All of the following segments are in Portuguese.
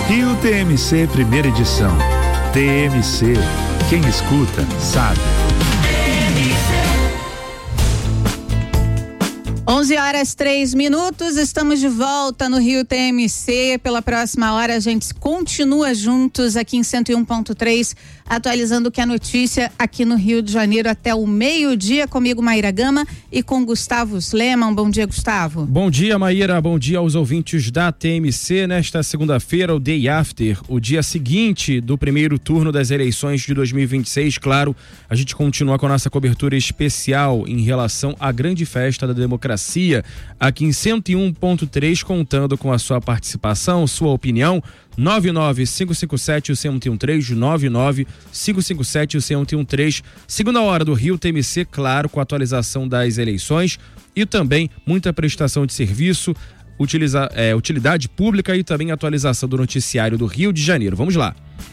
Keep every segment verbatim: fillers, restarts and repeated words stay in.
Rio T M C primeira edição. T M C, quem escuta sabe. onze horas três minutos, estamos de volta no Rio T M C. Pela próxima hora a gente continua juntos aqui em cento e um ponto três, atualizando o que é notícia aqui no Rio de Janeiro até o meio-dia, comigo Maíra Gama e com Gustavo Sleman. Bom dia, Gustavo. Bom dia, Maíra, bom dia aos ouvintes da T M C. Nesta segunda-feira, o day after, o dia seguinte do primeiro turno das eleições de dois mil e vinte e seis. Claro, a gente continua com a nossa cobertura especial em relação à grande festa da democracia aqui em cento e um ponto três, contando com a sua participação, sua opinião. nove nove cinco cinco sete um zero um três, nove nove cinco cinco sete um zero um três. Segunda hora do Rio T M C, claro, com a atualização das eleições e também muita prestação de serviço, utiliza, é, utilidade pública e também atualização do noticiário do Rio de Janeiro. Vamos lá.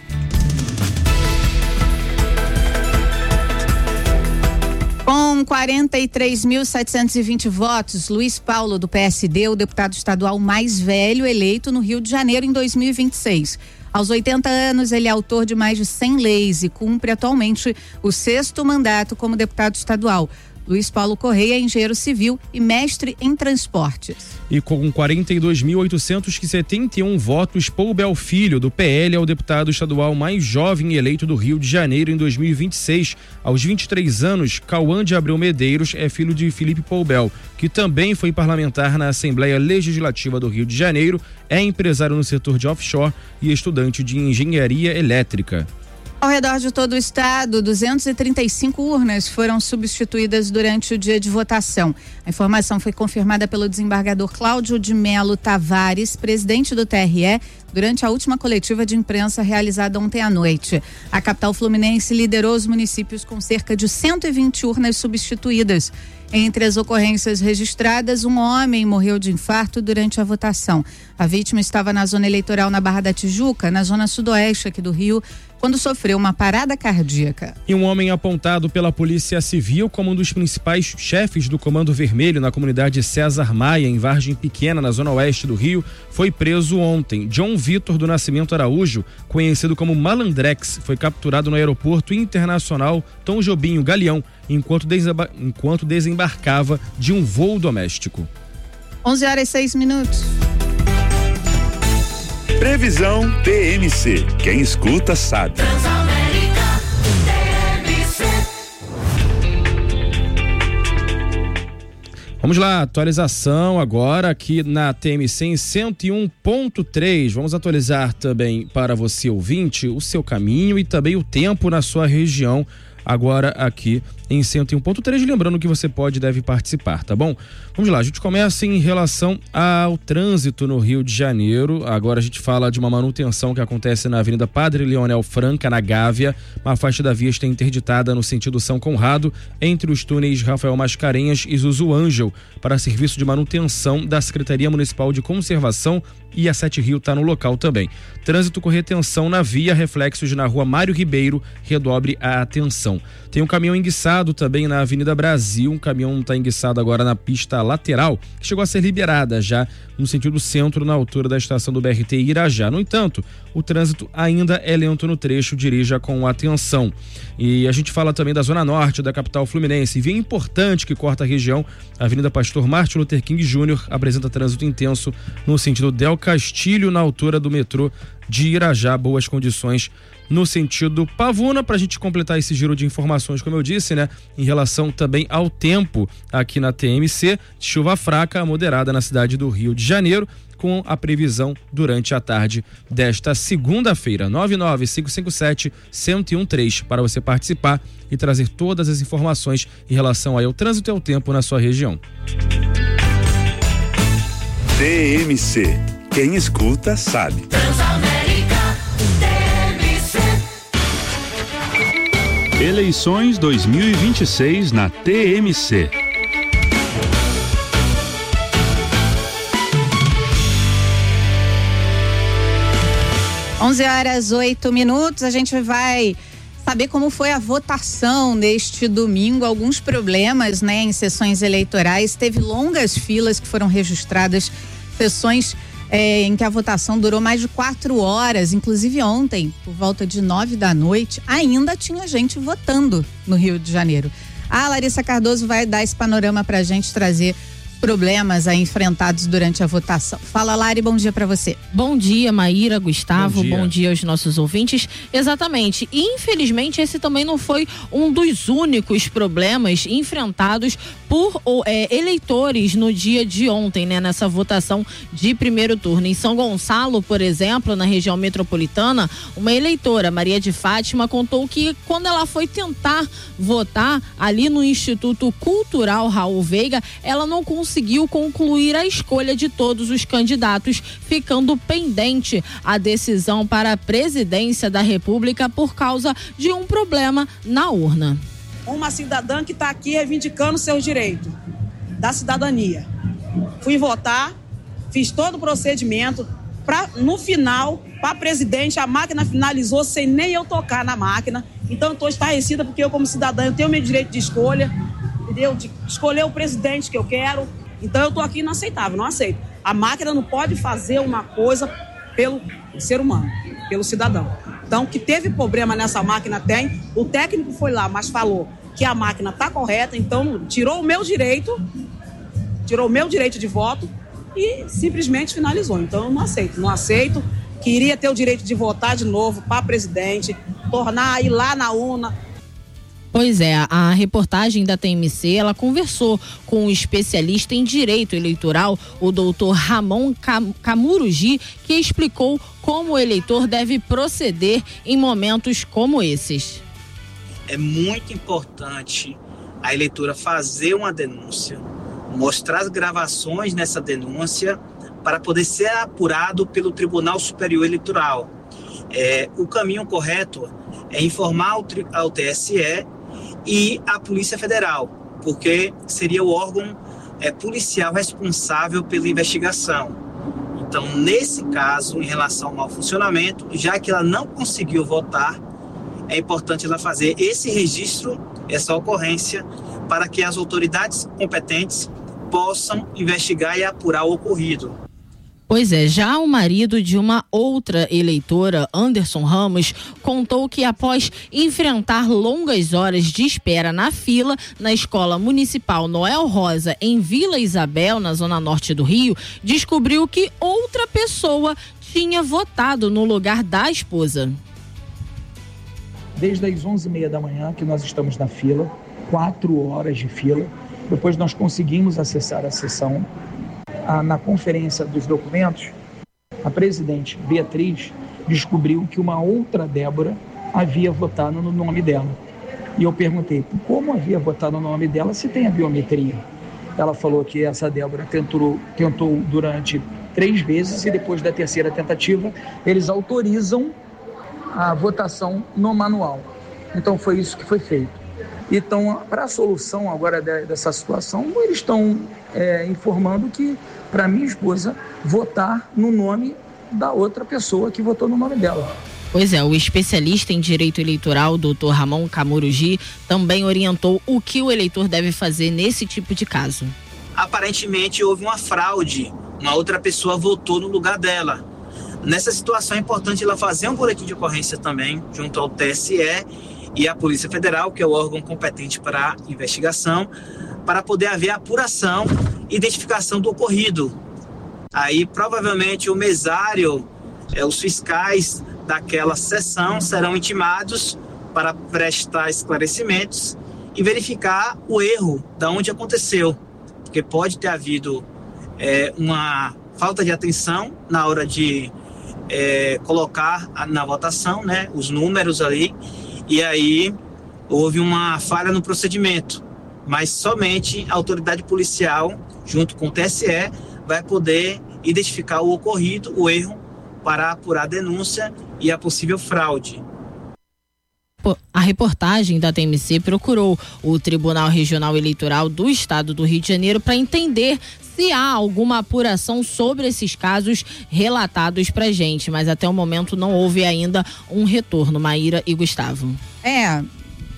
Com quarenta e três mil setecentos e vinte votos, Luiz Paulo, do P S D, o deputado estadual mais velho eleito no Rio de Janeiro em dois mil e vinte e seis. Aos oitenta anos, ele é autor de mais de cem leis e cumpre atualmente o sexto mandato como deputado estadual. Luiz Paulo Correia é engenheiro civil e mestre em transportes. E com quarenta e dois mil oitocentos e setenta e um votos, Paul Bel Filho, do P L, é o deputado estadual mais jovem eleito do Rio de Janeiro em dois mil e vinte e seis. Aos vinte e três anos, Cauã de Abreu Medeiros é filho de Felipe Paul Bel, que também foi parlamentar na Assembleia Legislativa do Rio de Janeiro, é empresário no setor de offshore e estudante de engenharia elétrica. Ao redor de todo o estado, duzentas e trinta e cinco urnas foram substituídas durante o dia de votação. A informação foi confirmada pelo desembargador Cláudio de Melo Tavares, presidente do T R E, durante a última coletiva de imprensa realizada ontem à noite. A capital fluminense liderou os municípios com cerca de cento e vinte urnas substituídas. Entre as ocorrências registradas, um homem morreu de infarto durante a votação. A vítima estava na zona eleitoral na Barra da Tijuca, na zona sudoeste aqui do Rio, quando sofreu uma parada cardíaca. E um homem apontado pela Polícia Civil como um dos principais chefes do Comando Vermelho na comunidade César Maia, em Vargem Pequena, na zona oeste do Rio, foi preso ontem. John Vitor do Nascimento Araújo, conhecido como Malandrex, foi capturado no aeroporto internacional Tom Jobim Galeão, enquanto, desembar- enquanto desembarcava de um voo doméstico. onze horas e seis minutos. Previsão T M C, quem escuta sabe. Vamos lá, atualização agora aqui na T M C em cento e um ponto três. Vamos atualizar também para você, ouvinte, o seu caminho e também o tempo na sua região, agora aqui em cento e um ponto três, lembrando que você pode e deve participar, tá bom? Vamos lá, a gente começa em relação ao trânsito no Rio de Janeiro. Agora a gente fala de uma manutenção que acontece na Avenida Padre Leonel Franca, na Gávea. Uma faixa da via está interditada no sentido São Conrado, entre os túneis Rafael Mascarenhas e Zuzu Ângel, para serviço de manutenção da Secretaria Municipal de Conservação, e a Sete Rio está no local também. Trânsito com retenção na via, reflexos na rua Mário Ribeiro, redobre a atenção. Tem um caminhão enguiçado também na Avenida Brasil, um caminhão está enguiçado agora na pista lateral, que chegou a ser liberada já no sentido centro, na altura da estação do B R T Irajá. No entanto, o trânsito ainda é lento no trecho, dirija com atenção. E a gente fala também da zona norte da capital fluminense, via importante que corta a região. A Avenida Pastor Martin Luther King Júnior apresenta trânsito intenso no sentido Del Castilho, na altura do metrô de Irajá. Boas condições no sentido Pavuna, para a gente completar esse giro de informações, como eu disse, né? Em relação também ao tempo aqui na T M C, chuva fraca moderada na cidade do Rio de Janeiro, com a previsão durante a tarde desta segunda-feira. nove nove cinco cinco sete um zero um três para você participar e trazer todas as informações em relação ao trânsito e ao tempo na sua região. T M C, quem escuta sabe. Transamérica T M C. Eleições dois mil e vinte e seis na T M C. onze horas oito minutos, a gente vai saber como foi a votação neste domingo. Alguns problemas, né, em sessões eleitorais. Teve longas filas que foram registradas, sessões é, em que a votação durou mais de quatro horas. Inclusive ontem, por volta de nove da noite, ainda tinha gente votando no Rio de Janeiro. A Larissa Cardoso vai dar esse panorama pra gente, trazer problemas aí enfrentados durante a votação. Fala, Lari, bom dia para você. Bom dia, Maíra, Gustavo, bom dia. bom dia aos nossos ouvintes. Exatamente, e infelizmente esse também não foi um dos únicos problemas enfrentados por é, eleitores no dia de ontem, né, nessa votação de primeiro turno. Em São Gonçalo, por exemplo, na região metropolitana, uma eleitora, Maria de Fátima, contou que quando ela foi tentar votar ali no Instituto Cultural Raul Veiga, ela não conseguiu conseguiu concluir a escolha de todos os candidatos, ficando pendente a decisão para a presidência da República por causa de um problema na urna. Uma cidadã que está aqui reivindicando seus direitos da cidadania. Fui votar, fiz todo o procedimento, pra, no final, para presidente, a máquina finalizou sem nem eu tocar na máquina. Então eu estou estarrecida porque eu, como cidadã, eu tenho meu direito de escolha, entendeu? De escolher o presidente que eu quero. Então eu estou aqui inaceitável, não aceito. A máquina não pode fazer uma coisa pelo ser humano, pelo cidadão. Então, que teve problema nessa máquina tem, o técnico foi lá, mas falou que a máquina está correta, então tirou o meu direito, tirou o meu direito de voto e simplesmente finalizou. Então eu não aceito, não aceito. Queria ter o direito de votar de novo para presidente, tornar, ir lá na urna. Pois é, a reportagem da T M C, ela conversou com um especialista em direito eleitoral, o doutor Ramon Camurugi, que explicou como o eleitor deve proceder em momentos como esses. É muito importante a eleitora fazer uma denúncia, mostrar as gravações nessa denúncia para poder ser apurado pelo Tribunal Superior Eleitoral. É, o caminho correto é informar ao, ao T S E e a Polícia Federal, porque seria o órgão é, policial responsável pela investigação. Então, nesse caso, em relação ao mau funcionamento, já que ela não conseguiu votar, é importante ela fazer esse registro, essa ocorrência, para que as autoridades competentes possam investigar e apurar o ocorrido. Pois é, já o marido de uma outra eleitora, Anderson Ramos, contou que após enfrentar longas horas de espera na fila na Escola Municipal Noel Rosa, em Vila Isabel, na zona norte do Rio, descobriu que outra pessoa tinha votado no lugar da esposa. Desde as onze e meia da manhã que nós estamos na fila, quatro horas de fila, depois nós conseguimos acessar a sessão. Ah, na conferência dos documentos, a presidente Beatriz descobriu que uma outra Débora havia votado no nome dela. E eu perguntei como havia votado no nome dela se tem a biometria. Ela falou que essa Débora tentou, tentou durante três vezes e depois da terceira tentativa eles autorizam a votação no manual. Então foi isso que foi feito. Então, para a solução agora dessa situação, eles estão é, informando que, para minha esposa, votar no nome da outra pessoa que votou no nome dela. Pois é, o especialista em direito eleitoral, doutor Ramon Camurugi, também orientou o que o eleitor deve fazer nesse tipo de caso. Aparentemente houve uma fraude, uma outra pessoa votou no lugar dela. Nessa situação é importante ela fazer um boletim de ocorrência também, junto ao T S E e a Polícia Federal, que é o órgão competente para a investigação, para poder haver apuração e identificação do ocorrido. Aí, provavelmente, o mesário, é, os fiscais daquela sessão serão intimados para prestar esclarecimentos e verificar o erro de onde aconteceu, porque pode ter havido é, uma falta de atenção na hora de é, colocar na votação, né, os números ali, e aí houve uma falha no procedimento, mas somente a autoridade policial, junto com o T S E, vai poder identificar o ocorrido, o erro, para apurar a denúncia e a possível fraude. A reportagem da T M C procurou o Tribunal Regional Eleitoral do Estado do Rio de Janeiro para entender se há alguma apuração sobre esses casos relatados pra gente, mas até o momento não houve ainda um retorno, Maíra e Gustavo. É,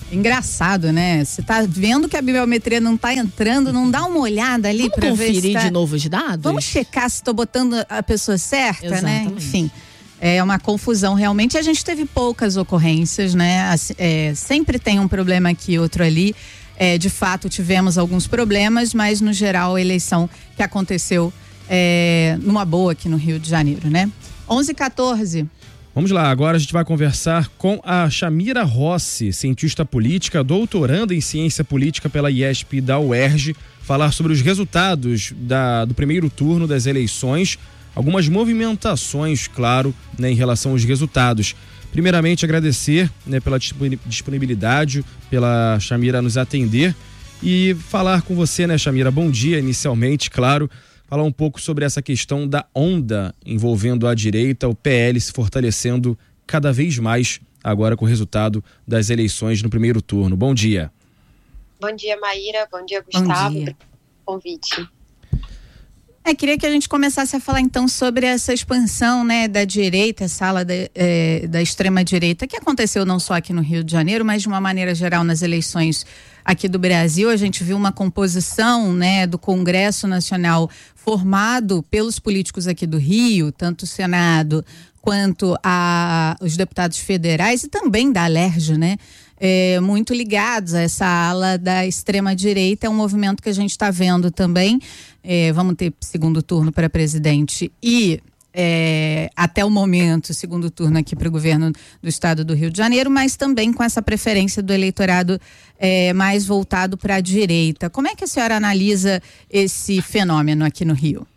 Engraçado, né? Você tá vendo que a biometria não tá entrando, não dá uma olhada ali para ver se conferir tá... de novo os dados? Vamos checar se tô botando a pessoa certa, Exatamente. né? Enfim, é uma confusão realmente. A gente teve poucas ocorrências, né? É, sempre tem um problema aqui, outro ali. É, de fato, tivemos alguns problemas, mas no geral a eleição que aconteceu é, numa boa aqui no Rio de Janeiro, né? onze e quatorze. Vamos lá, agora a gente vai conversar com a Chamira Rossi, cientista política, doutoranda em ciência política pela I E S P da U E R J, falar sobre os resultados da, do primeiro turno das eleições, algumas movimentações, claro, né, em relação aos resultados. Primeiramente, agradecer, né, pela disponibilidade, pela Chamira nos atender e falar com você, né, Chamira? Bom dia, inicialmente, claro. Falar um pouco sobre essa questão da onda envolvendo a direita, o P L se fortalecendo cada vez mais agora com o resultado das eleições no primeiro turno. Bom dia. Bom dia, Maíra. Bom dia, Gustavo. Bom dia. Convite. É, queria que a gente começasse a falar então sobre essa expansão, né, da direita, essa ala da, é, da extrema-direita, que aconteceu não só aqui no Rio de Janeiro, mas de uma maneira geral nas eleições aqui do Brasil. A gente viu uma composição, né, do Congresso Nacional formado pelos políticos aqui do Rio, tanto o Senado quanto a, os deputados federais e também da Alerj, né? É, muito ligados a essa ala da extrema-direita. É um movimento que a gente está vendo também. É, vamos ter segundo turno para presidente e é, até o momento, segundo turno aqui para o governo do estado do Rio de Janeiro, mas também com essa preferência do eleitorado é, mais voltado para a direita. Como é que a senhora analisa esse fenômeno aqui no Rio?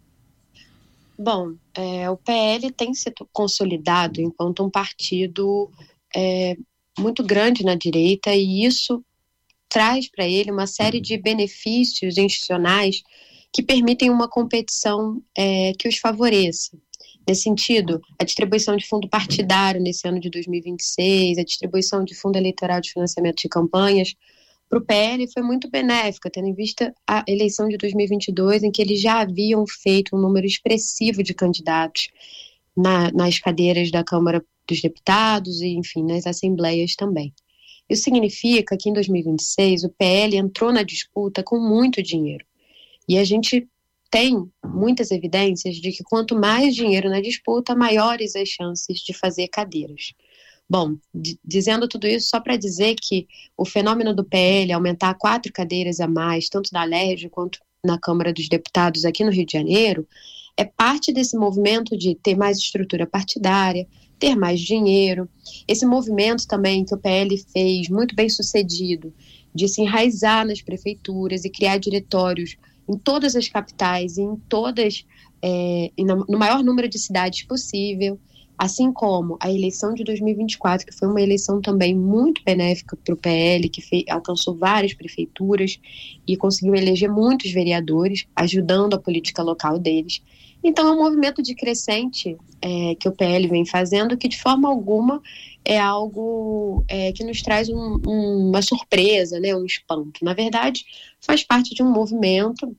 Bom, é, o P L tem se consolidado enquanto um partido é, muito grande na direita, e isso traz para ele uma série de benefícios institucionais que permitem uma competição é, que os favoreça. Nesse sentido, a distribuição de fundo partidário nesse ano de dois mil e vinte e seis, a distribuição de fundo eleitoral de financiamento de campanhas, para o P L foi muito benéfica, tendo em vista a eleição de dois mil e vinte e dois, em que eles já haviam feito um número expressivo de candidatos na, nas cadeiras da Câmara dos Deputados e, enfim, nas assembleias também. Isso significa que em dois mil e vinte e seis o P L entrou na disputa com muito dinheiro. E a gente tem muitas evidências de que quanto mais dinheiro na disputa, maiores as chances de fazer cadeiras. Bom, d- dizendo tudo isso só para dizer que o fenômeno do P L aumentar quatro cadeiras a mais, tanto na Alerj quanto na Câmara dos Deputados aqui no Rio de Janeiro, é parte desse movimento de ter mais estrutura partidária, ter mais dinheiro. Esse movimento também que o P L fez, muito bem sucedido, de se enraizar nas prefeituras e criar diretórios em todas as capitais e em todas, é, no maior número de cidades possível, assim como a eleição de dois mil e vinte e quatro, que foi uma eleição também muito benéfica para o P L, que fez, alcançou várias prefeituras e conseguiu eleger muitos vereadores, ajudando a política local deles. Então é um movimento de crescente é, que o P L vem fazendo, que de forma alguma é algo é, que nos traz um, um, uma surpresa, né, um espanto. Na verdade, faz parte de um movimento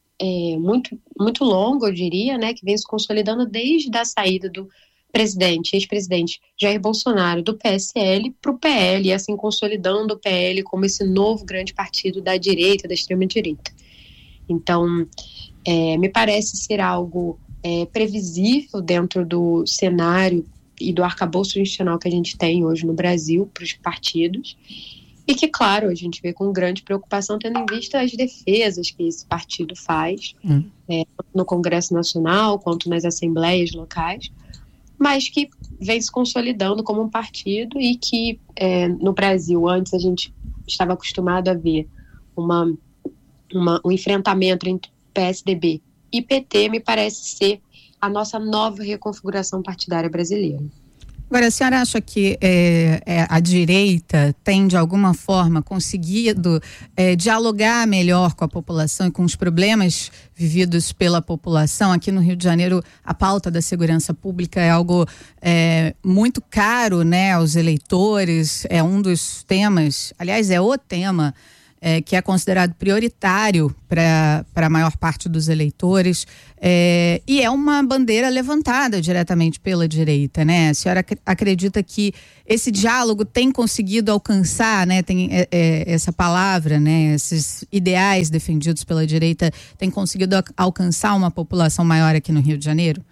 é, muito, muito longo, eu diria, né, que vem se consolidando desde a saída do presidente, ex-presidente Jair Bolsonaro do P S L para o P L, e assim consolidando o P L como esse novo grande partido da direita, da extrema-direita. Então, é, me parece ser algo é, previsível dentro do cenário e do arcabouço institucional que a gente tem hoje no Brasil para os partidos, e que, claro, a gente vê com grande preocupação, tendo em vista as defesas que esse partido faz, hum. é, no Congresso Nacional, quanto nas assembleias locais, mas que vem se consolidando como um partido e que é, no Brasil, antes a gente estava acostumado a ver uma, uma, um enfrentamento entre P S D B e P T, me parece ser a nossa nova reconfiguração partidária brasileira. Agora, a senhora acha que é, é, a direita tem, de alguma forma, conseguido é, dialogar melhor com a população e com os problemas vividos pela população? Aqui no Rio de Janeiro, a pauta da segurança pública é algo é, muito caro, né, aos eleitores, é um dos temas, aliás, é o tema é, que é considerado prioritário para a maior parte dos eleitores, é, e é uma bandeira levantada diretamente pela direita, né? A senhora ac- acredita que esse diálogo tem conseguido alcançar, né? Tem é, é, essa palavra, né? Esses ideais defendidos pela direita têm conseguido a- alcançar uma população maior aqui no Rio de Janeiro?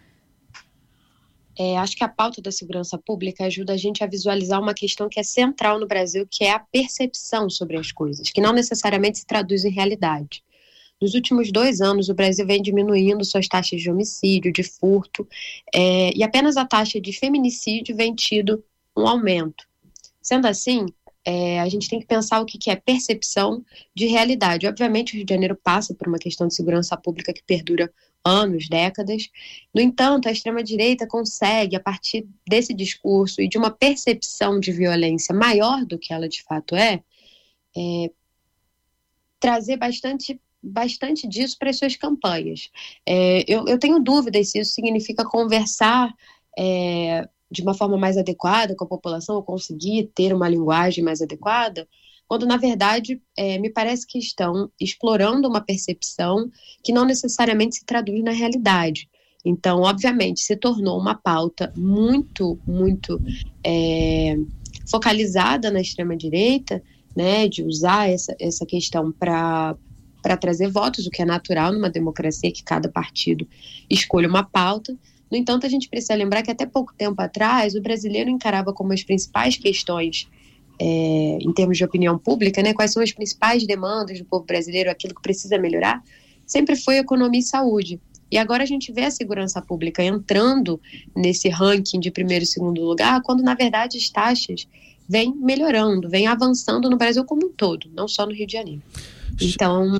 É, acho que a pauta da segurança pública ajuda a gente a visualizar uma questão que é central no Brasil, que é a percepção sobre as coisas, que não necessariamente se traduz em realidade. Nos últimos dois anos, o Brasil vem diminuindo suas taxas de homicídio, de furto, é, e apenas a taxa de feminicídio vem tido um aumento. Sendo assim, é, a gente tem que pensar o que, que é percepção de realidade. Obviamente, o Rio de Janeiro passa por uma questão de segurança pública que perdura anos, décadas. No entanto, a extrema-direita consegue, a partir desse discurso e de uma percepção de violência maior do que ela de fato é, é trazer bastante, bastante disso para as suas campanhas. É, eu, eu tenho dúvidas se isso significa conversar é, de uma forma mais adequada com a população, ou conseguir ter uma linguagem mais adequada, quando, na verdade, é, me parece que estão explorando uma percepção que não necessariamente se traduz na realidade. Então, obviamente, se tornou uma pauta muito, muito é, focalizada na extrema-direita, né, de usar essa, essa questão para para trazer votos, o que é natural numa democracia, que cada partido escolha uma pauta. No entanto, a gente precisa lembrar que até pouco tempo atrás, o brasileiro encarava como as principais questões É, em termos de opinião pública, né, quais são as principais demandas do povo brasileiro, aquilo que precisa melhorar, sempre foi economia e saúde. E agora a gente vê a segurança pública entrando nesse ranking de primeiro e segundo lugar, quando na verdade as taxas vêm melhorando, vêm avançando no Brasil como um todo, não só no Rio de Janeiro. Então,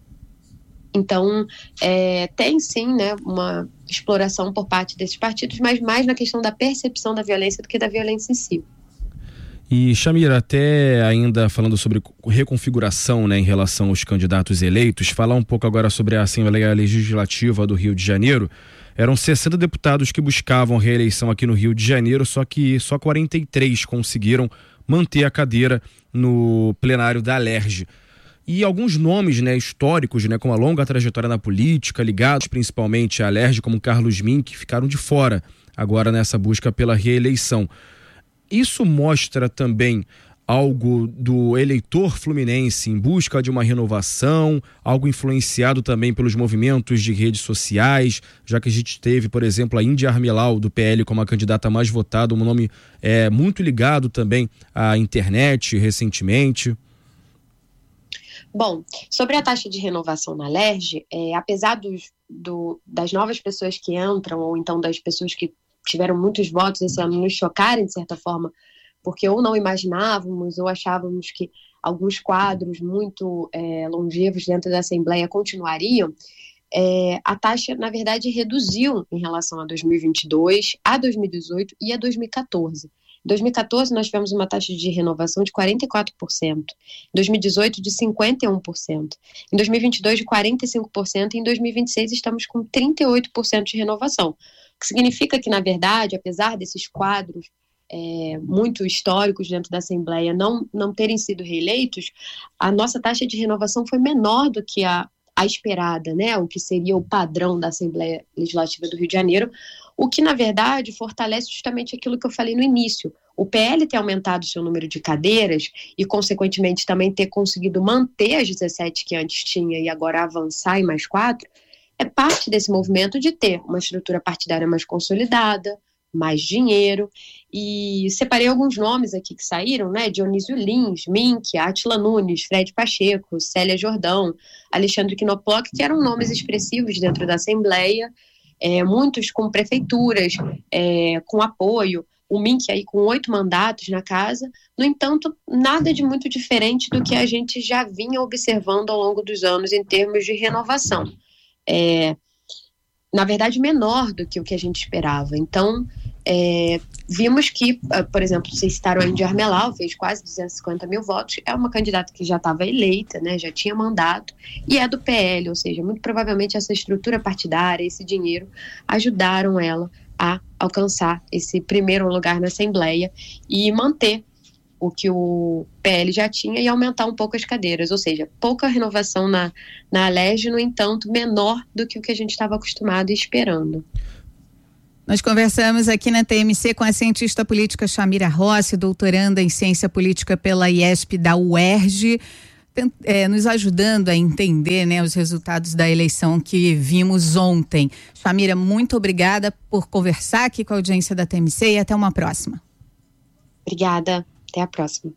então é, tem sim, né, uma exploração por parte desses partidos, mas mais na questão da percepção da violência do que da violência em si. E, Chamira, até ainda falando sobre reconfiguração, né, em relação aos candidatos eleitos, falar um pouco agora sobre a Assembleia Legislativa do Rio de Janeiro. Eram sessenta deputados que buscavam reeleição aqui no Rio de Janeiro, só que só quarenta e três conseguiram manter a cadeira no plenário da Alerj. E alguns nomes, né, históricos, né, com uma longa trajetória na política, ligados principalmente à Alerj, como Carlos Mink, ficaram de fora agora nessa busca pela reeleição. Isso mostra também algo do eleitor fluminense em busca de uma renovação, algo influenciado também pelos movimentos de redes sociais, já que a gente teve, por exemplo, a Índia Armelau, do P L, como a candidata mais votada, um nome é, muito ligado também à internet recentemente. Bom, sobre a taxa de renovação na Alerj, é, apesar dos, do, das novas pessoas que entram, ou então das pessoas que tiveram muitos votos esse ano, nos chocarem de certa forma, porque ou não imaginávamos ou achávamos que alguns quadros muito é, longevos dentro da Assembleia continuariam, é, a taxa, na verdade, reduziu em relação a dois mil e vinte e dois, a dois mil e dezoito e a dois mil e catorze. Em dois mil e catorze, nós tivemos uma taxa de renovação de quarenta e quatro por cento, em dois mil e dezoito, de cinquenta e um por cento, em dois mil e vinte e dois, de quarenta e cinco por cento, e em dois mil e vinte e seis estamos com trinta e oito por cento de renovação. O que significa que, na verdade, apesar desses quadros é, muito históricos dentro da Assembleia não, não terem sido reeleitos, a nossa taxa de renovação foi menor do que a, a esperada, né? O que seria o padrão da Assembleia Legislativa do Rio de Janeiro, o que, na verdade, fortalece justamente aquilo que eu falei no início. O P L ter aumentado o seu número de cadeiras e, consequentemente, também ter conseguido manter as dezessete que antes tinha e agora avançar em mais quatro, é parte desse movimento de ter uma estrutura partidária mais consolidada, mais dinheiro, e separei alguns nomes aqui que saíram, né, Dionísio Lins, Mink, Átila Nunes, Fred Pacheco, Célia Jordão, Alexandre Knoploch, que eram nomes expressivos dentro da Assembleia, é, muitos com prefeituras, é, com apoio, o Mink aí com oito mandatos na casa. No entanto, nada de muito diferente do que a gente já vinha observando ao longo dos anos em termos de renovação. É, na verdade, menor do que o que a gente esperava. Então, é, vimos que, por exemplo, vocês citaram a Índia Armelau, fez quase duzentos e cinquenta mil votos, é uma candidata que já estava eleita, né, já tinha mandato, e é do P L, ou seja, muito provavelmente essa estrutura partidária, esse dinheiro, ajudaram ela a alcançar esse primeiro lugar na Assembleia e manter o que o P L já tinha e aumentar um pouco as cadeiras, ou seja, pouca renovação na, na Alerj, no entanto, menor do que o que a gente estava acostumado e esperando. Nós conversamos aqui na T M C com a cientista política Chamira Rossi, doutoranda em ciência política pela I E S P da U E R J, é, nos ajudando a entender, né, os resultados da eleição que vimos ontem. Chamira, muito obrigada por conversar aqui com a audiência da T M C e até uma próxima. Obrigada, até a próxima.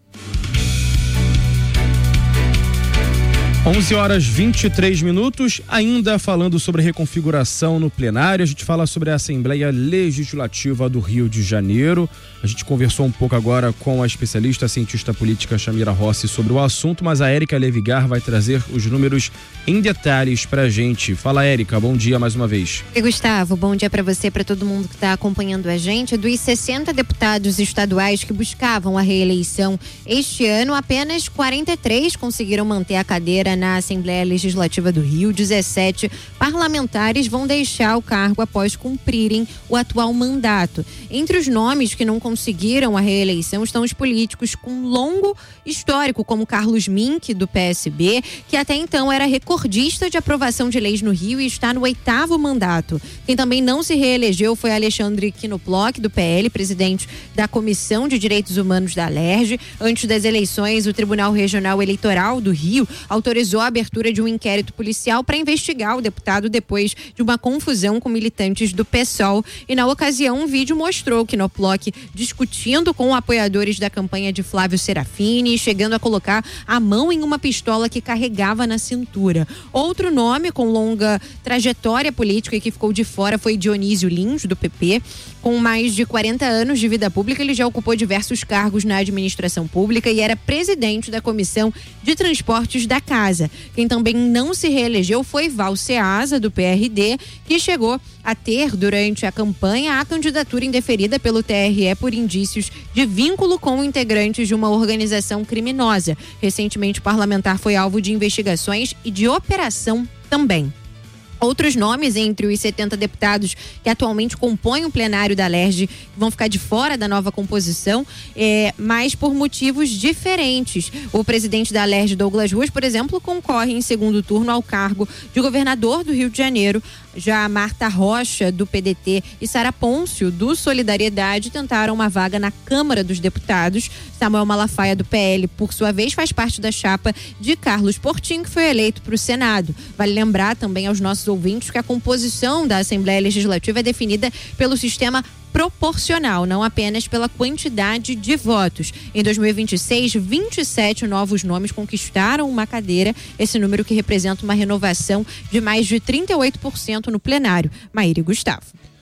onze horas e vinte e três minutos, ainda falando sobre reconfiguração no plenário, a gente fala sobre a Assembleia Legislativa do Rio de Janeiro. A gente conversou um pouco agora com a especialista, a cientista política Chamira Rossi sobre o assunto, mas a Érica Levigar vai trazer os números em detalhes pra gente. Fala, Érica, bom dia mais uma vez. E Gustavo, bom dia para você, para todo mundo que está acompanhando a gente. Dos sessenta deputados estaduais que buscavam a reeleição este ano, apenas quarenta e três conseguiram manter a cadeira na Assembleia Legislativa do Rio. dezessete parlamentares vão deixar o cargo após cumprirem o atual mandato. Entre os nomes que não conseguiram a reeleição estão os políticos com longo histórico, como Carlos Mink, do P S B, que até então era recordista de aprovação de leis no Rio e está no oitavo mandato. Quem também não se reelegeu foi Alexandre Knoploch, do P L, presidente da Comissão de Direitos Humanos da Alerj. Antes das eleições, o Tribunal Regional Eleitoral do Rio autorizou a abertura de um inquérito policial para investigar o deputado depois de uma confusão com militantes do PSOL. E na ocasião, um vídeo mostrou Knoploch discutindo com apoiadores da campanha de Flávio Serafini, chegando a colocar a mão em uma pistola que carregava na cintura. Outro nome com longa trajetória política e que ficou de fora foi Dionísio Lins, do P P. Com mais de quarenta anos de vida pública, ele já ocupou diversos cargos na administração pública e era presidente da Comissão de Transportes da Casa. Quem também não se reelegeu foi Val Ceasa, do P R D, que chegou a ter, durante a campanha, a candidatura indeferida pelo T R E por indícios de vínculo com integrantes de uma organização criminosa. Recentemente, o parlamentar foi alvo de investigações e de operação também. Outros nomes entre os setenta deputados que atualmente compõem o plenário da Alerj vão ficar de fora da nova composição, é, mas por motivos diferentes. O presidente da Alerj, Douglas Ruas, por exemplo, concorre em segundo turno ao cargo de governador do Rio de Janeiro. Já Marta Rocha, do P D T, e Sara Pôncio, do Solidariedade, tentaram uma vaga na Câmara dos Deputados. Samuel Malafaia, do P L, por sua vez, faz parte da chapa de Carlos Portinho, que foi eleito para o Senado. Vale lembrar também aos nossos ouvintes que a composição da Assembleia Legislativa é definida pelo sistema proporcional, não apenas pela quantidade de votos. Em dois mil e vinte e seis, vinte e sete novos nomes conquistaram uma cadeira, esse número que representa uma renovação de mais de trinta e oito por cento no plenário. Maíra e Gustavo.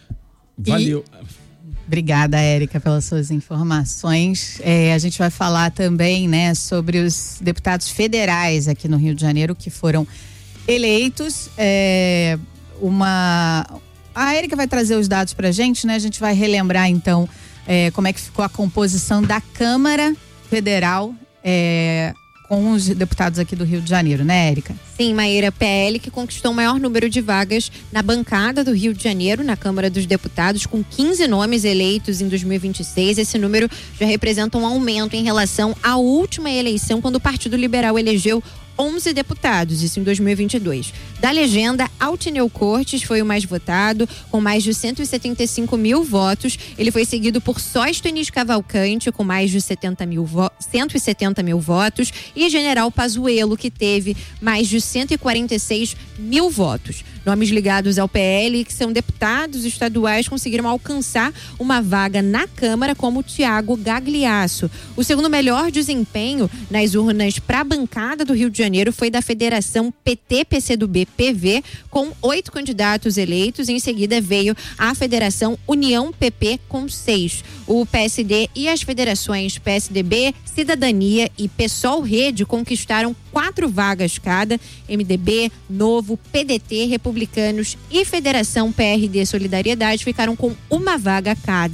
Valeu. E... Obrigada, Érica, pelas suas informações. É, a gente vai falar também, né, sobre os deputados federais aqui no Rio de Janeiro que foram eleitos. É, uma... A Érica vai trazer os dados pra gente, né? A gente vai relembrar, então, é, como é que ficou a composição da Câmara Federal é, com os deputados aqui do Rio de Janeiro, né, Érica? Sim, Maíra, P L que conquistou o maior número de vagas na bancada do Rio de Janeiro, na Câmara dos Deputados, com quinze nomes eleitos em dois mil e vinte e seis. Esse número já representa um aumento em relação à última eleição, quando o Partido Liberal elegeu onze deputados, isso em dois mil e vinte e dois. Da legenda, Altineu Cortes foi o mais votado, com mais de cento e setenta e cinco mil votos. Ele foi seguido por Sóstenes Cavalcante, com mais de setenta mil vo- cento e setenta mil votos, e General Pazuello, que teve mais de cento e quarenta e seis mil votos. Nomes ligados ao P L, que são deputados estaduais, conseguiram alcançar uma vaga na Câmara, como Tiago Gagliasso. O segundo melhor desempenho nas urnas para a bancada do Rio de Janeiro foi da Federação P T P C do B P V, com oito candidatos eleitos. Em seguida veio a Federação União P P, com seis. O P S D e as federações P S D B, Cidadania e PSOL Rede conquistaram quatro vagas cada. M D B, Novo, P D T, Republicanos e Federação P R D Solidariedade ficaram com uma vaga cada.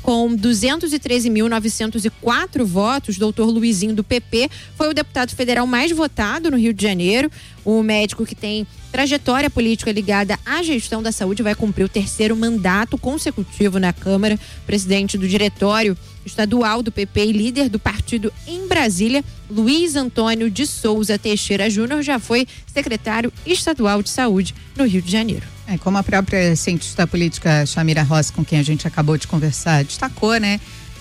Com duzentos e treze mil novecentos e quatro votos, doutor Luizinho do P P foi o deputado federal mais votado no Rio de Janeiro. O médico que tem trajetória política ligada à gestão da saúde vai cumprir o terceiro mandato consecutivo na Câmara. Presidente do diretório estadual do P P e líder do partido em Brasília, Luiz Antônio de Souza Teixeira Júnior, já foi secretário estadual de saúde no Rio de Janeiro. É, como a própria cientista política Chamira Rossi, com quem a gente acabou de conversar, destacou, né?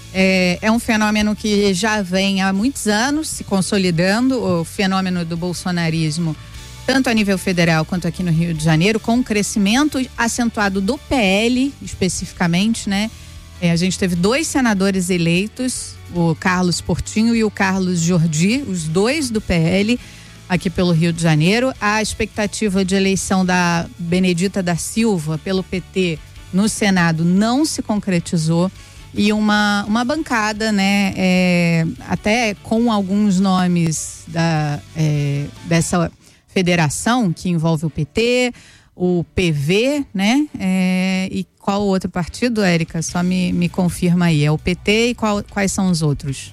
É, é um fenômeno que já vem há muitos anos se consolidando, o fenômeno do bolsonarismo, tanto a nível federal quanto aqui no Rio de Janeiro, com um crescimento acentuado do P L, especificamente, né? É, a gente teve dois senadores eleitos, o Carlos Portinho e o Carlos Jordi, os dois do P L, aqui pelo Rio de Janeiro. A expectativa de eleição da Benedita da Silva pelo P T no Senado não se concretizou. E uma, uma bancada, né, é, até com alguns nomes da, é, dessa federação que envolve o P T, o P V, né, é, e qual outro partido, Érica? Só me, me confirma aí. É o P T e qual, quais são os outros?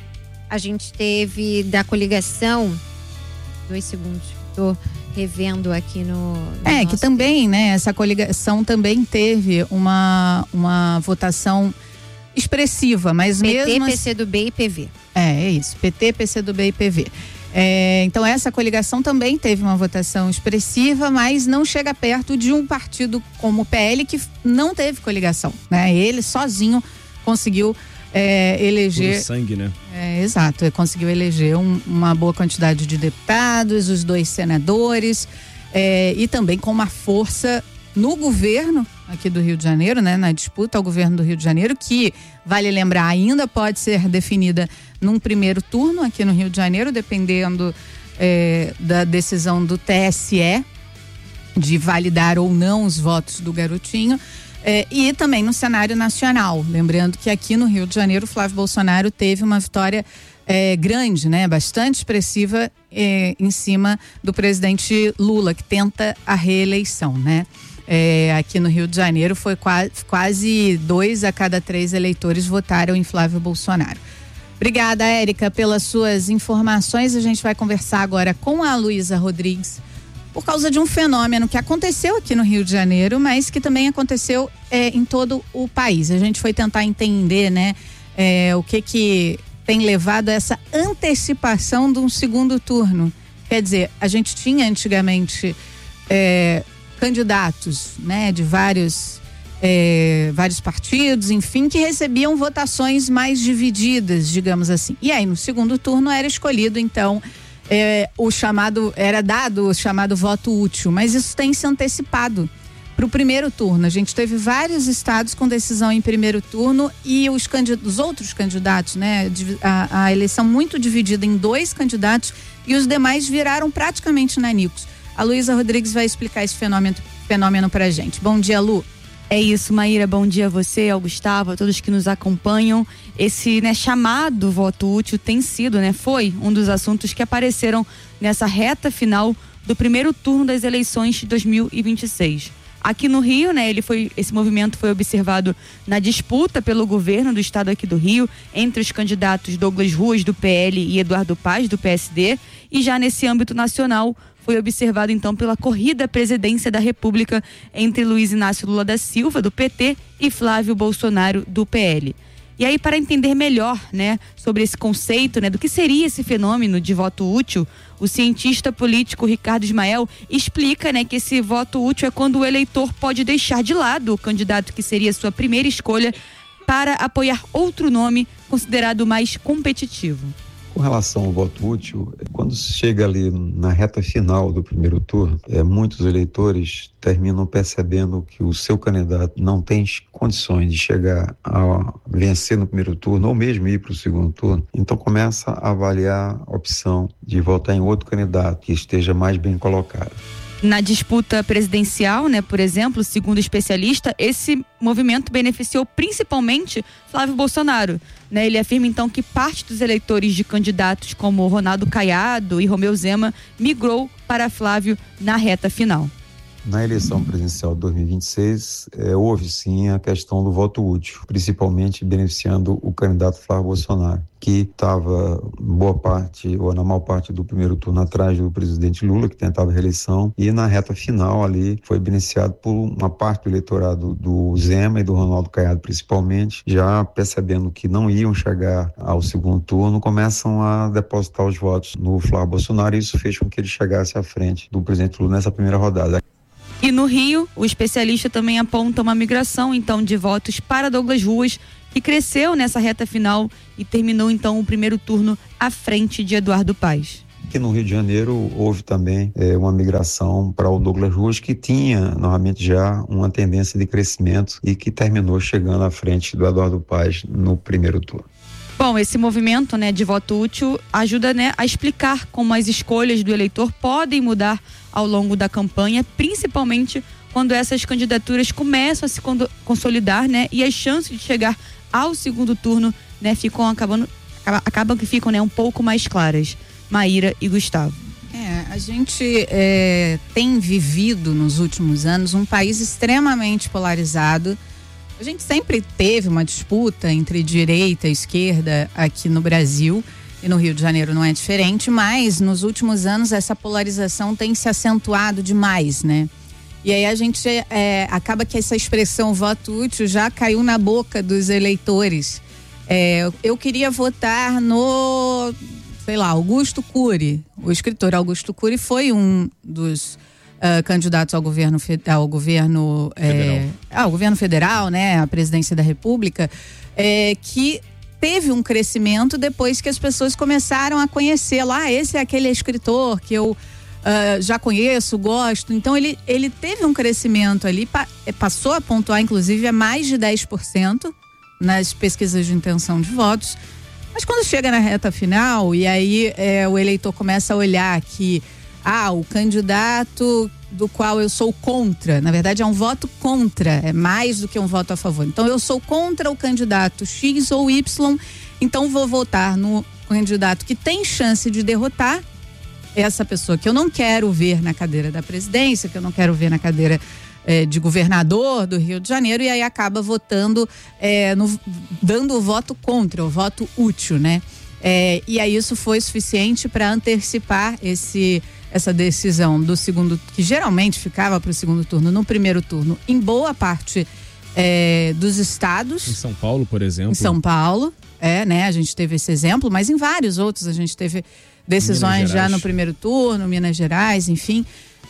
A gente teve da coligação, dois segundos, estou revendo aqui no, no É, que também, né, essa coligação também teve uma, uma votação expressiva, mas P T, mesmo... P C do B e P V. É, é isso, P T, P C do B e P V. É, então essa coligação também teve uma votação expressiva, mas não chega perto de um partido como o P L, que não teve coligação, né? Ele sozinho conseguiu é, eleger... Puro sangue, né? É, exato, ele conseguiu eleger um, uma boa quantidade de deputados, os dois senadores, é, e também com uma força no governo aqui do Rio de Janeiro, né, na disputa ao governo do Rio de Janeiro, que, vale lembrar, ainda pode ser definida num primeiro turno aqui no Rio de Janeiro, dependendo é, da decisão do T S E de validar ou não os votos do Garotinho, é, e também no cenário nacional. Lembrando que aqui no Rio de Janeiro, Flávio Bolsonaro teve uma vitória é, grande, né, bastante expressiva é, em cima do presidente Lula, que tenta a reeleição, né? É, aqui no Rio de Janeiro foi quase, quase dois a cada três eleitores votaram em Flávio Bolsonaro. Obrigada, Érica, pelas suas informações. A gente vai conversar agora com a Luísa Rodrigues por causa de um fenômeno que aconteceu aqui no Rio de Janeiro, mas que também aconteceu é, em todo o país. A gente foi tentar entender, né, é, o que que tem levado a essa antecipação de um segundo turno. Quer dizer, a gente tinha antigamente é, candidatos, né, de vários, é, vários partidos, enfim, que recebiam votações mais divididas, digamos assim. E aí, no segundo turno, era escolhido, então, é, o chamado, era dado o chamado voto útil, mas isso tem se antecipado para o primeiro turno. A gente teve vários estados com decisão em primeiro turno e os, os outros candidatos, né, a, a eleição muito dividida em dois candidatos e os demais viraram praticamente nanicos. A Luísa Rodrigues vai explicar esse fenômeno, fenômeno pra gente. Bom dia, Lu. É isso, Maíra. Bom dia a você, ao Gustavo, a todos que nos acompanham. Esse, né, chamado voto útil tem sido, né, foi um dos assuntos que apareceram nessa reta final do primeiro turno das eleições de dois mil e vinte e seis. Aqui no Rio, né, ele foi, esse movimento foi observado na disputa pelo governo do estado aqui do Rio, entre os candidatos Douglas Ruas, do P L, e Eduardo Paz, do P S D. E já nesse âmbito nacional, foi observado então pela corrida à presidência da República entre Luiz Inácio Lula da Silva, do P T, e Flávio Bolsonaro, do P L. E aí, para entender melhor, né, sobre esse conceito, né, do que seria esse fenômeno de voto útil, o cientista político Ricardo Ismael explica, né, que esse voto útil é quando o eleitor pode deixar de lado o candidato que seria sua primeira escolha para apoiar outro nome considerado mais competitivo. Com relação ao voto útil, quando se chega ali na reta final do primeiro turno, é, muitos eleitores terminam percebendo que o seu candidato não tem condições de chegar a vencer no primeiro turno ou mesmo ir para o segundo turno, então começa a avaliar a opção de votar em outro candidato que esteja mais bem colocado. Na disputa presidencial, né, por exemplo, segundo o especialista, esse movimento beneficiou principalmente Flávio Bolsonaro. Né? Ele afirma então que parte dos eleitores de candidatos como Ronaldo Caiado e Romeu Zema migrou para Flávio na reta final. Na eleição presidencial de dois mil e vinte e seis, é, houve sim a questão do voto útil, principalmente beneficiando o candidato Flávio Bolsonaro, que estava boa parte, ou na maior parte do primeiro turno atrás do presidente Lula, que tentava reeleição, e na reta final ali foi beneficiado por uma parte do eleitorado do Zema e do Ronaldo Caiado principalmente, já percebendo que não iam chegar ao segundo turno, começam a depositar os votos no Flávio Bolsonaro, e isso fez com que ele chegasse à frente do presidente Lula nessa primeira rodada. E no Rio, o especialista também aponta uma migração, então, de votos para Douglas Ruas, que cresceu nessa reta final e terminou, então, o primeiro turno à frente de Eduardo Paes. Aqui no Rio de Janeiro houve também é, uma migração para o Douglas Ruas, que tinha normalmente já uma tendência de crescimento e que terminou chegando à frente do Eduardo Paes no primeiro turno. Bom, esse movimento, né, de voto útil ajuda, né, a explicar como as escolhas do eleitor podem mudar ao longo da campanha, principalmente quando essas candidaturas começam a se consolidar, né, e as chances de chegar ao segundo turno, né, ficam acabando, acabam que ficam, né, um pouco mais claras. Maíra e Gustavo. É, a gente é, tem vivido nos últimos anos um país extremamente polarizado. A gente sempre teve uma disputa entre direita e esquerda aqui no Brasil, e no Rio de Janeiro não é diferente, mas nos últimos anos essa polarização tem se acentuado demais, né? E aí a gente é, acaba que essa expressão voto útil já caiu na boca dos eleitores. É, eu queria votar no, sei lá, Augusto Cury. O escritor Augusto Cury foi um dos Uh, candidatos ao governo, ao governo federal. É, ao governo federal, né, à presidência da República, é, que teve um crescimento depois que as pessoas começaram a conhecer lá, esse é aquele escritor que eu uh, já conheço, gosto. Então ele, ele teve um crescimento ali, pa, passou a pontuar inclusive a mais de dez por cento nas pesquisas de intenção de votos, mas quando chega na reta final e aí é, o eleitor começa a olhar que ah, o candidato do qual eu sou contra, na verdade é um voto contra, é mais do que um voto a favor. Então eu sou contra o candidato X ou Y, então vou votar no candidato que tem chance de derrotar essa pessoa que eu não quero ver na cadeira da presidência, que eu não quero ver na cadeira eh, de governador do Rio de Janeiro, e aí acaba votando, eh, no, dando o voto contra, o voto útil, né? É, e aí isso foi suficiente para antecipar esse, essa decisão do segundo, que geralmente ficava para o segundo turno, no primeiro turno, em boa parte é, dos estados. Em São Paulo, por exemplo. Em São Paulo, é, né? A gente teve esse exemplo, mas em vários outros a gente teve decisões já no primeiro turno, Minas Gerais, enfim,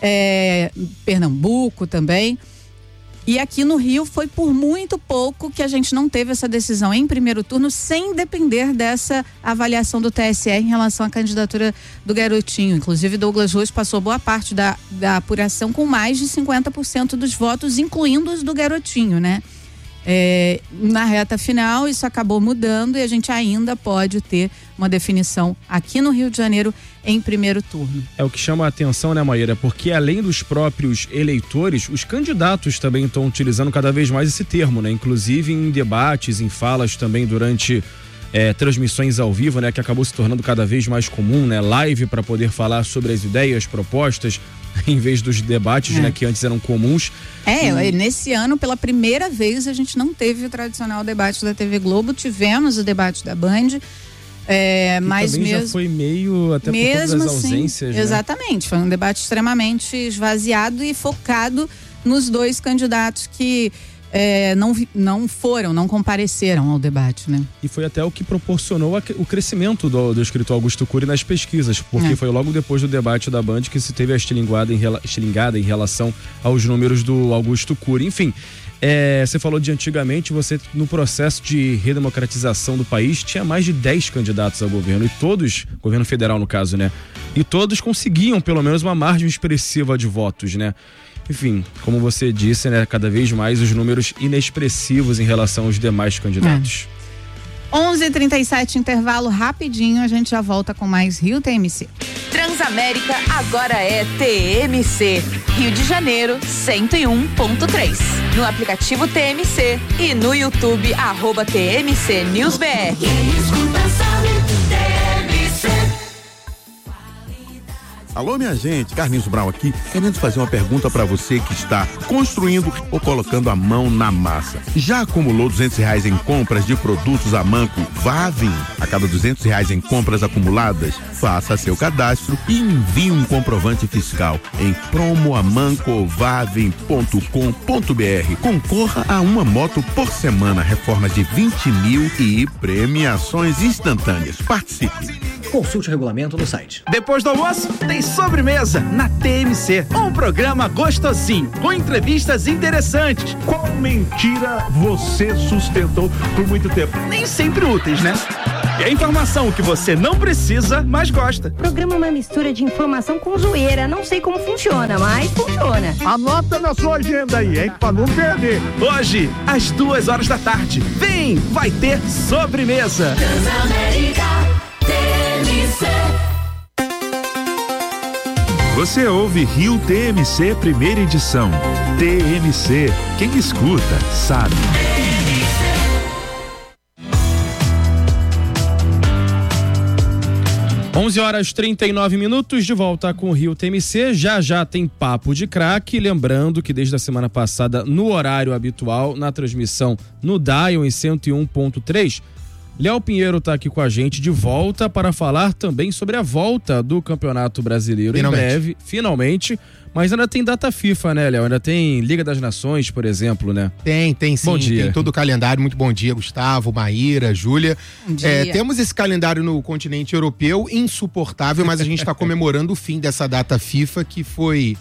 é, Pernambuco também. E aqui no Rio foi por muito pouco que a gente não teve essa decisão em primeiro turno, sem depender dessa avaliação do T S E em relação à candidatura do Garotinho. Inclusive, Douglas Ruas passou boa parte da, da apuração com mais de cinquenta por cento dos votos, incluindo os do Garotinho, né? É, na reta final isso acabou mudando e a gente ainda pode ter uma definição aqui no Rio de Janeiro em primeiro turno. É o que chama a atenção, né, Maíra? Porque além dos próprios eleitores, os candidatos também estão utilizando cada vez mais esse termo, né? Inclusive em debates, em falas também durante é, transmissões ao vivo, né? Que acabou se tornando cada vez mais comum, né? Live para poder falar sobre as ideias, propostas, em vez dos debates, é. né, que antes eram comuns. É, e... nesse ano, pela primeira vez, a gente não teve o tradicional debate da T V Globo, tivemos o debate da Band, é, mas também mesmo... já foi meio, até por conta das ausências, assim, né? Exatamente, foi um debate extremamente esvaziado e focado nos dois candidatos que É, não, não foram, não compareceram ao debate, né? E foi até o que proporcionou a, o crescimento do, do escritor Augusto Cury nas pesquisas, porque é. foi logo depois do debate da Band que se teve a estilingada em, estilingada em relação aos números do Augusto Cury. Enfim, é, você falou de antigamente, você no processo de redemocratização do país tinha mais de dez candidatos ao governo, e todos, governo federal no caso, né? E todos conseguiam pelo menos uma margem expressiva de votos, né? Enfim, como você disse, né, cada vez mais os números inexpressivos em relação aos demais candidatos. É. onze e trinta e sete, intervalo rapidinho, a gente já volta com mais Rio T M C. Transamérica agora é T M C, Rio de Janeiro cento e um ponto três. No aplicativo T M C e no YouTube, arroba T M C News B R. Alô, minha gente, Carlinhos Brown aqui, querendo fazer uma pergunta para você que está construindo ou colocando a mão na massa. Já acumulou duzentos reais em compras de produtos Amanco Vavin? A cada duzentos reais em compras acumuladas, faça seu cadastro e envie um comprovante fiscal em promoamancovavin ponto com ponto br. Concorra a uma moto por semana, reforma de vinte mil e premiações instantâneas. Participe. Consulte o regulamento no site. Depois do almoço, tem sobremesa na T M C. Um programa gostosinho, com entrevistas interessantes. Qual mentira você sustentou por muito tempo? Nem sempre úteis, né? E a informação que você não precisa, mas gosta. O programa é uma mistura de informação com zoeira. Não sei como funciona, mas funciona. Anota na sua agenda aí, hein? Pra não perder. Hoje, às duas horas da tarde. Vem, vai ter sobremesa. Você ouve Rio T M C primeira edição. T M C, quem escuta, sabe. onze horas e trinta e nove minutos, de volta com o Rio T M C. Já já tem Papo de Craque. Lembrando que desde a semana passada, no horário habitual, na transmissão no Dial em cento e um ponto três, Léo Pinheiro está aqui com a gente de volta para falar também sobre a volta do Campeonato Brasileiro finalmente. Em breve, finalmente. Mas ainda tem data FIFA, né, Léo? Ainda tem Liga das Nações, por exemplo, né? Tem, tem sim. Bom dia. Tem todo o calendário. Muito bom dia, Gustavo, Maíra, Júlia. Bom dia. É, temos esse calendário no continente europeu insuportável, mas a gente está comemorando o fim dessa data FIFA que foi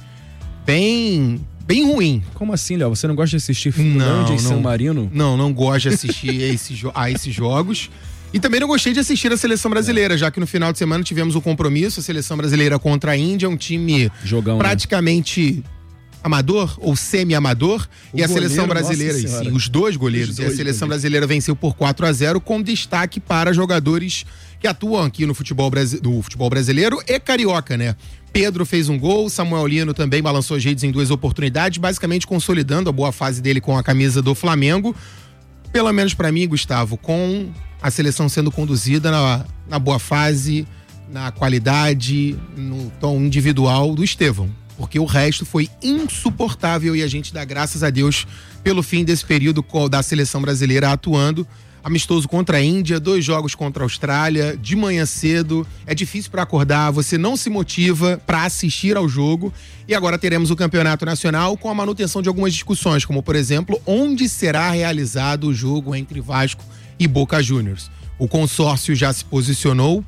bem... bem ruim. Como assim, Léo? Você não gosta de assistir Finlândia e San Marino? Não, não gosto de assistir a, esse, a esses jogos. E também não gostei de assistir a Seleção Brasileira, já que no final de semana tivemos um compromisso, a Seleção Brasileira contra a Índia, um time Jogão, praticamente né? amador ou semi-amador. O e a goleiro, Seleção Brasileira, sim, os dois goleiros. Os dois e a Seleção goleiros. Brasileira venceu por quatro a zero, com destaque para jogadores que atuam aqui no futebol, brasi- do futebol brasileiro e carioca, né? Pedro fez um gol, Samuel Lino também balançou as redes em duas oportunidades, basicamente consolidando a boa fase dele com a camisa do Flamengo. Pelo menos para mim, Gustavo, com a seleção sendo conduzida na, na boa fase, na qualidade, no tom individual do Estevão. Porque o resto foi insuportável e a gente dá graças a Deus pelo fim desse período da seleção brasileira atuando. Amistoso contra a Índia, dois jogos contra a Austrália, de manhã cedo, é difícil para acordar, você não se motiva para assistir ao jogo. E agora teremos o Campeonato Nacional com a manutenção de algumas discussões, como por exemplo, onde será realizado o jogo entre Vasco e Boca Juniors. O consórcio já se posicionou,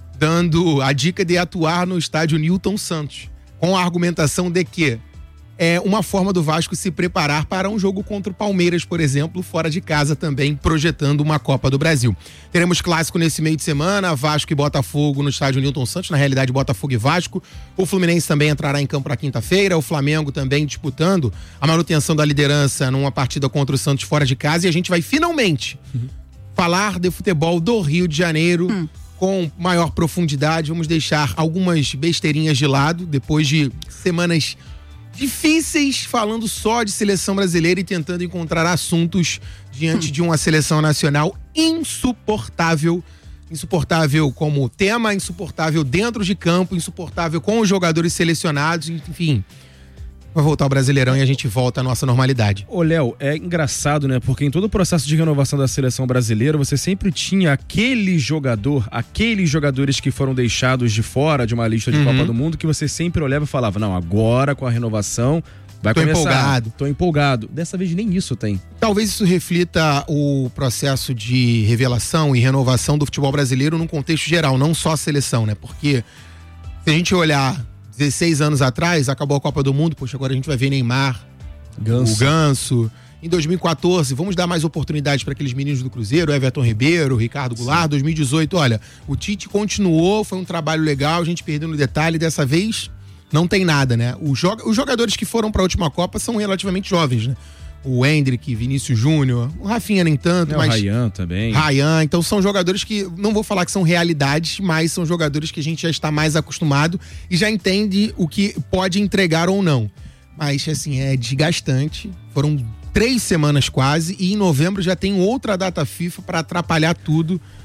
dando a dica de atuar no estádio Newton Santos, com a argumentação de que é uma forma do Vasco se preparar para um jogo contra o Palmeiras, por exemplo, fora de casa também, projetando uma Copa do Brasil. Teremos clássico nesse meio de semana, Vasco e Botafogo no estádio Newton Santos, na realidade Botafogo e Vasco. O Fluminense também entrará em campo na quinta-feira, o Flamengo também disputando a manutenção da liderança numa partida contra o Santos fora de casa, e a gente vai finalmente uhum. falar de futebol do Rio de Janeiro hum. com maior profundidade. Vamos deixar algumas besteirinhas de lado, depois de semanas difíceis, falando só de seleção brasileira e tentando encontrar assuntos diante hum. de uma seleção nacional insuportável. Insuportável como tema, insuportável dentro de campo, insuportável com os jogadores selecionados, enfim. Vai voltar o Brasileirão e a gente volta à nossa normalidade. Ô, Léo, é engraçado, né? Porque em todo o processo de renovação da seleção brasileira, você sempre tinha aquele jogador, aqueles jogadores que foram deixados de fora de uma lista de uhum. Copa do Mundo, que você sempre olhava e falava, não, agora com a renovação vai Tô começar. empolgado. Tô empolgado. Dessa vez nem isso tem. Talvez isso reflita o processo de revelação e renovação do futebol brasileiro num contexto geral, não só a seleção, né? Porque se a gente olhar dezesseis anos atrás, acabou a Copa do Mundo, poxa, agora a gente vai ver Neymar, Ganso. o Ganso. Em dois mil e quatorze, vamos dar mais oportunidades para aqueles meninos do Cruzeiro, Everton Ribeiro, Ricardo Goulart. Sim. dois mil e dezoito, olha, o Tite continuou, foi um trabalho legal, a gente perdeu no detalhe, dessa vez não tem nada, né? Os, jo- os jogadores que foram para a última Copa são relativamente jovens, né? O Hendrick, Vinícius Júnior, o Rafinha nem tanto, é, mas... o Ryan também. Ryan, então são jogadores que, não vou falar que são realidades, mas são jogadores que a gente já está mais acostumado e já entende o que pode entregar ou não. Mas, assim, é desgastante. Foram três semanas quase e em novembro já tem outra data FIFA para atrapalhar tudo.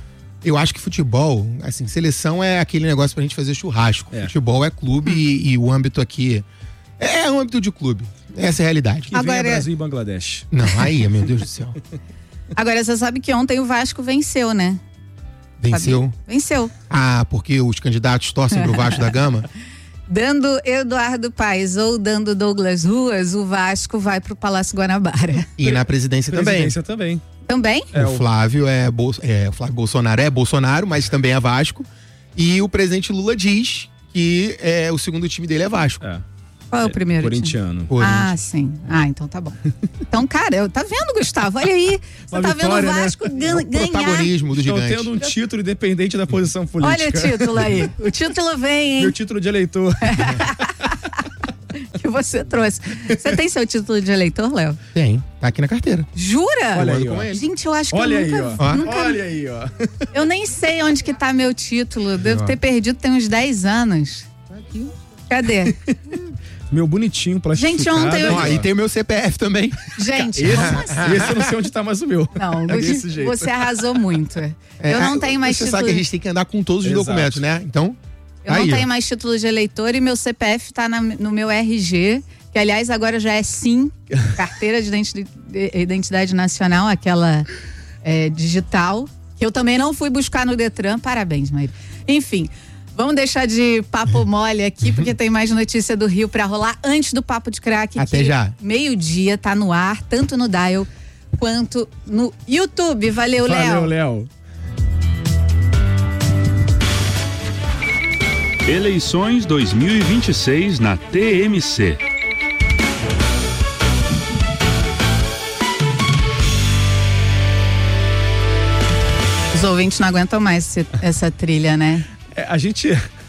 Eu acho que futebol, assim, seleção é aquele negócio pra gente fazer churrasco. É. Futebol é clube hum. e, e o âmbito aqui é, é um âmbito de clube. Essa é a realidade. Que Agora... vem é Brasil e Bangladesh. Não, aí, meu Deus do céu. Agora, você sabe que ontem o Vasco venceu, né? Venceu? Sabia? Venceu. Ah, porque os candidatos torcem pro Vasco da Gama? Dando Eduardo Paes ou dando Douglas Ruas, o Vasco vai pro Palácio Guanabara. E na presidência, presidência também. também. Também? É, o Flávio é, Bol- é, o Flávio Bolsonaro é Bolsonaro, mas também é Vasco. E o presidente Lula diz que é, o segundo time dele é Vasco. É. Qual é o primeiro? Corintiano. Ah, sim. Ah, então tá bom. Então, cara, eu, tá vendo, Gustavo? Olha aí. Você Uma tá vitória, vendo o né? Vasco gan- O ganhar. protagonismo do Estão gigante. tendo um título independente da posição política. Olha o título aí. O título vem, hein? Meu título de eleitor. Que você trouxe. Você tem seu título de eleitor, Léo? Tem. Tá aqui na carteira. Jura? Olha aí, com ó. ele. Gente, eu acho que Olha eu aí, nunca, ó. nunca... Olha aí, ó. Eu nem sei onde que tá meu título. Devo ter perdido tem uns dez anos. Cadê? Meu bonitinho, plastificado. Gente, ontem eu- Ó, e tem o meu C P F também. Gente, Esse, como assim? esse eu não sei onde tá mais o meu. Não, É desse jeito. você arrasou muito. É, eu não tenho mais Você título. sabe que a gente tem que andar com todos os Exato. documentos, né? Então, Eu aí, não ó. tenho mais título de eleitor e meu C P F tá na- no meu R G, que aliás agora já é SIM, Carteira de Identi- de Identidade Nacional, aquela é, digital, que eu também não fui buscar no Detran. Parabéns, Maíra. Enfim, vamos deixar de papo mole aqui, porque tem mais notícia do Rio pra rolar antes do Papo de Craque. Até que já. Meio-dia tá no ar, tanto no Dial quanto no YouTube. Valeu, Léo. Valeu, Léo. Eleições dois mil e vinte e seis na T M C. Os ouvintes não aguentam mais esse- essa trilha, né? É, a gente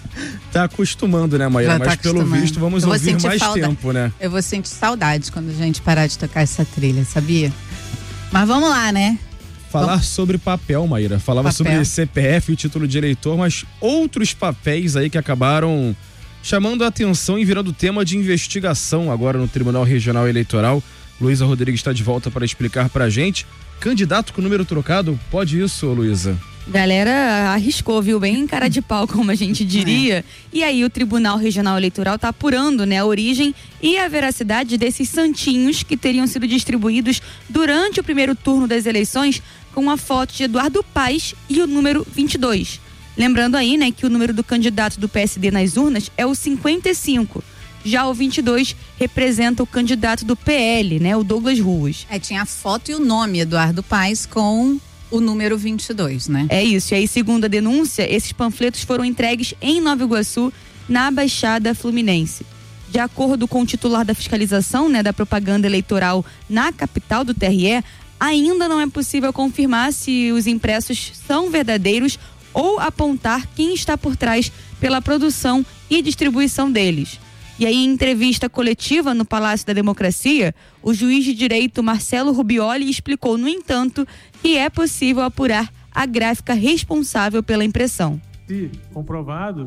tá acostumando, né, Maíra? Já tá Mas pelo acostumando. visto vamos Eu vou ouvir sentir mais saudade. tempo, né? Eu vou sentir saudade quando a gente parar de tocar essa trilha, sabia? Mas vamos lá, né? Falar sobre papel, Maíra. Falava Papel. sobre C P F e o título de eleitor, mas outros papéis aí que acabaram chamando a atenção e virando tema de investigação agora no Tribunal Regional Eleitoral. Luísa Rodrigues está de volta para explicar pra gente. Candidato com número trocado, pode isso, Luísa? Galera arriscou, viu? Bem cara de pau, como a gente diria. É. E aí o Tribunal Regional Eleitoral tá apurando, né, a origem e a veracidade desses santinhos que teriam sido distribuídos durante o primeiro turno das eleições com a foto de Eduardo Paes e o número vinte e dois. Lembrando aí, né, que o número do candidato do P S D nas urnas é o cinquenta e cinco. Já o vinte e dois representa o candidato do P L, né, o Douglas Ruas. É, tinha a foto e o nome Eduardo Paes com o número vinte e dois, né? É isso. E aí, segundo a denúncia, esses panfletos foram entregues em Nova Iguaçu, na Baixada Fluminense. De acordo com o titular da fiscalização, né, da propaganda eleitoral na capital do T R E, ainda não é possível confirmar se os impressos são verdadeiros ou apontar quem está por trás pela produção e distribuição deles. E aí, em entrevista coletiva no Palácio da Democracia, o juiz de direito Marcelo Rubioli explicou, no entanto, que é possível apurar a gráfica responsável pela impressão. Se comprovado,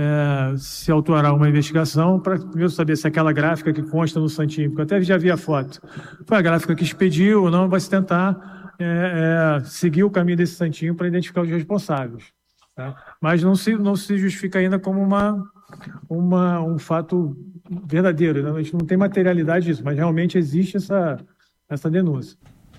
é, se autuará uma investigação para primeiro saber se aquela gráfica que consta no santinho, porque eu até já vi a foto, foi a gráfica que expediu ou não, vai se tentar é, é, seguir o caminho desse santinho para identificar os responsáveis. Tá? Mas não se, não se justifica ainda como uma, uma, um fato verdadeiro, né? A gente não tem materialidade disso, mas realmente existe essa, essa denúncia.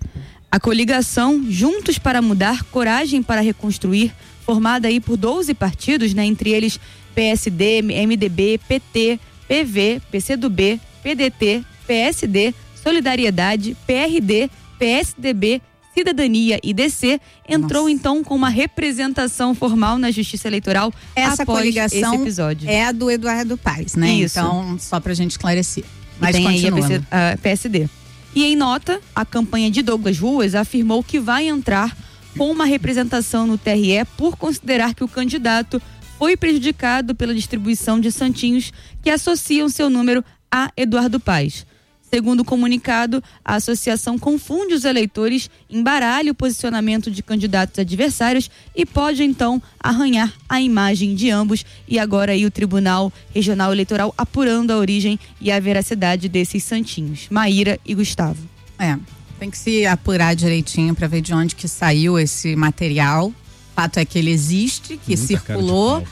A coligação Juntos para Mudar, Coragem para Reconstruir, formada aí por doze partidos, né, entre eles P S D, M D B, P T, P V, P C do B, P D T, P S D, Solidariedade, P R D, P S D B, Cidadania e D C, entrou Nossa. então com uma representação formal na Justiça Eleitoral. Essa após coligação esse episódio. é a do Eduardo Paes, né? Isso. Então, só pra gente esclarecer. Mas e tem aí a, continua. P C, a P S D. E em nota, a campanha de Douglas Ruas afirmou que vai entrar com uma representação no T R E por considerar que o candidato foi prejudicado pela distribuição de santinhos que associam seu número a Eduardo Paes. Segundo o comunicado, a associação confunde os eleitores, embaralha o posicionamento de candidatos adversários e pode, então, arranhar a imagem de ambos. E agora aí o Tribunal Regional Eleitoral apurando a origem e a veracidade desses santinhos. Maíra e Gustavo. É, tem que se apurar direitinho para ver de onde que saiu esse material. fato é que ele existe, que Muita circulou.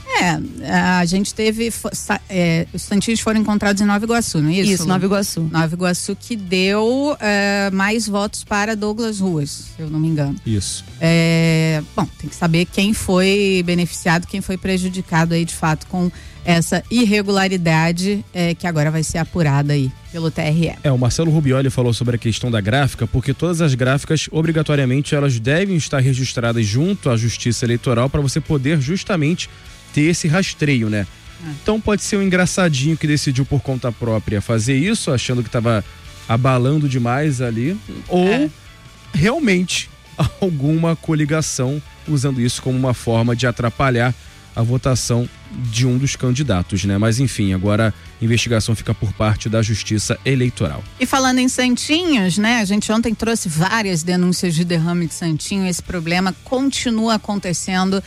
É, a gente teve. É, os santinhos foram encontrados em Nova Iguaçu, não é isso? Isso, Nova Iguaçu. Nova Iguaçu, que deu é, mais votos para Douglas Ruas, se eu não me engano. Isso. É, bom, tem que saber quem foi beneficiado, quem foi prejudicado aí de fato com essa irregularidade é, que agora vai ser apurada aí pelo T R E. É, o Marcelo Rubioli falou sobre a questão da gráfica, porque todas as gráficas, obrigatoriamente, elas devem estar registradas junto à Justiça Eleitoral para você poder justamente ter esse rastreio, né? É. Então pode ser um engraçadinho que decidiu por conta própria fazer isso, achando que estava abalando demais ali, ou é. realmente alguma coligação usando isso como uma forma de atrapalhar a votação de um dos candidatos, né? Mas enfim, agora a investigação fica por parte da Justiça Eleitoral. E falando em santinhos, né? A gente ontem trouxe várias denúncias de derrame de santinho. Esse problema continua acontecendo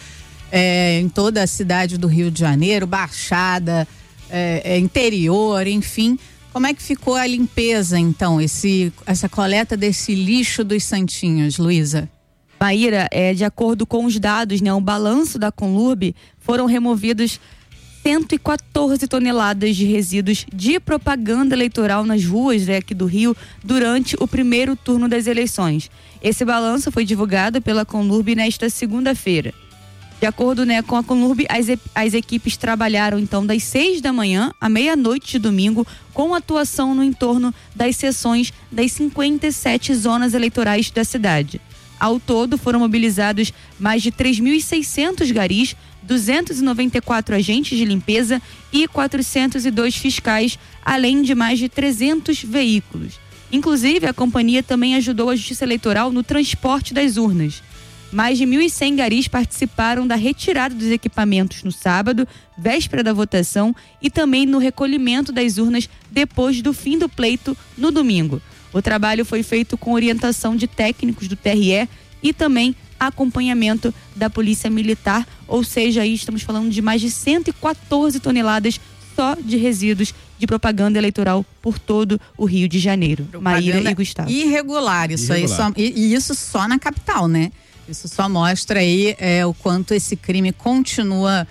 é, em toda a cidade do Rio de Janeiro, Baixada, é, é, interior, enfim. Como é que ficou a limpeza, então, esse, essa coleta desse lixo dos santinhos, Luísa? Maíra, é, de acordo com os dados, né, o balanço da Conlurb, foram removidos cento e quatorze toneladas de resíduos de propaganda eleitoral nas ruas, né, aqui do Rio durante o primeiro turno das eleições. Esse balanço foi divulgado pela Conlurb nesta segunda-feira. De acordo, né, com a Conlurb, as, as equipes trabalharam então das seis da manhã à meia-noite de domingo, com atuação no entorno das seções das cinquenta e sete zonas eleitorais da cidade. Ao todo, foram mobilizados mais de três mil e seiscentos garis, duzentos e noventa e quatro agentes de limpeza e quatrocentos e dois fiscais, além de mais de trezentos veículos. Inclusive, a companhia também ajudou a Justiça Eleitoral no transporte das urnas. Mais de mil e cem garis participaram da retirada dos equipamentos no sábado, véspera da votação, e também no recolhimento das urnas depois do fim do pleito no domingo. O trabalho foi feito com orientação de técnicos do T R E e também acompanhamento da Polícia Militar, ou seja, aí estamos falando de mais de cento e quatorze toneladas só de resíduos de propaganda eleitoral por todo o Rio de Janeiro. Maíra e Gustavo. Irregular, isso Irregular. aí só, e, e isso só na capital, né? Isso só mostra aí é, o quanto esse crime continua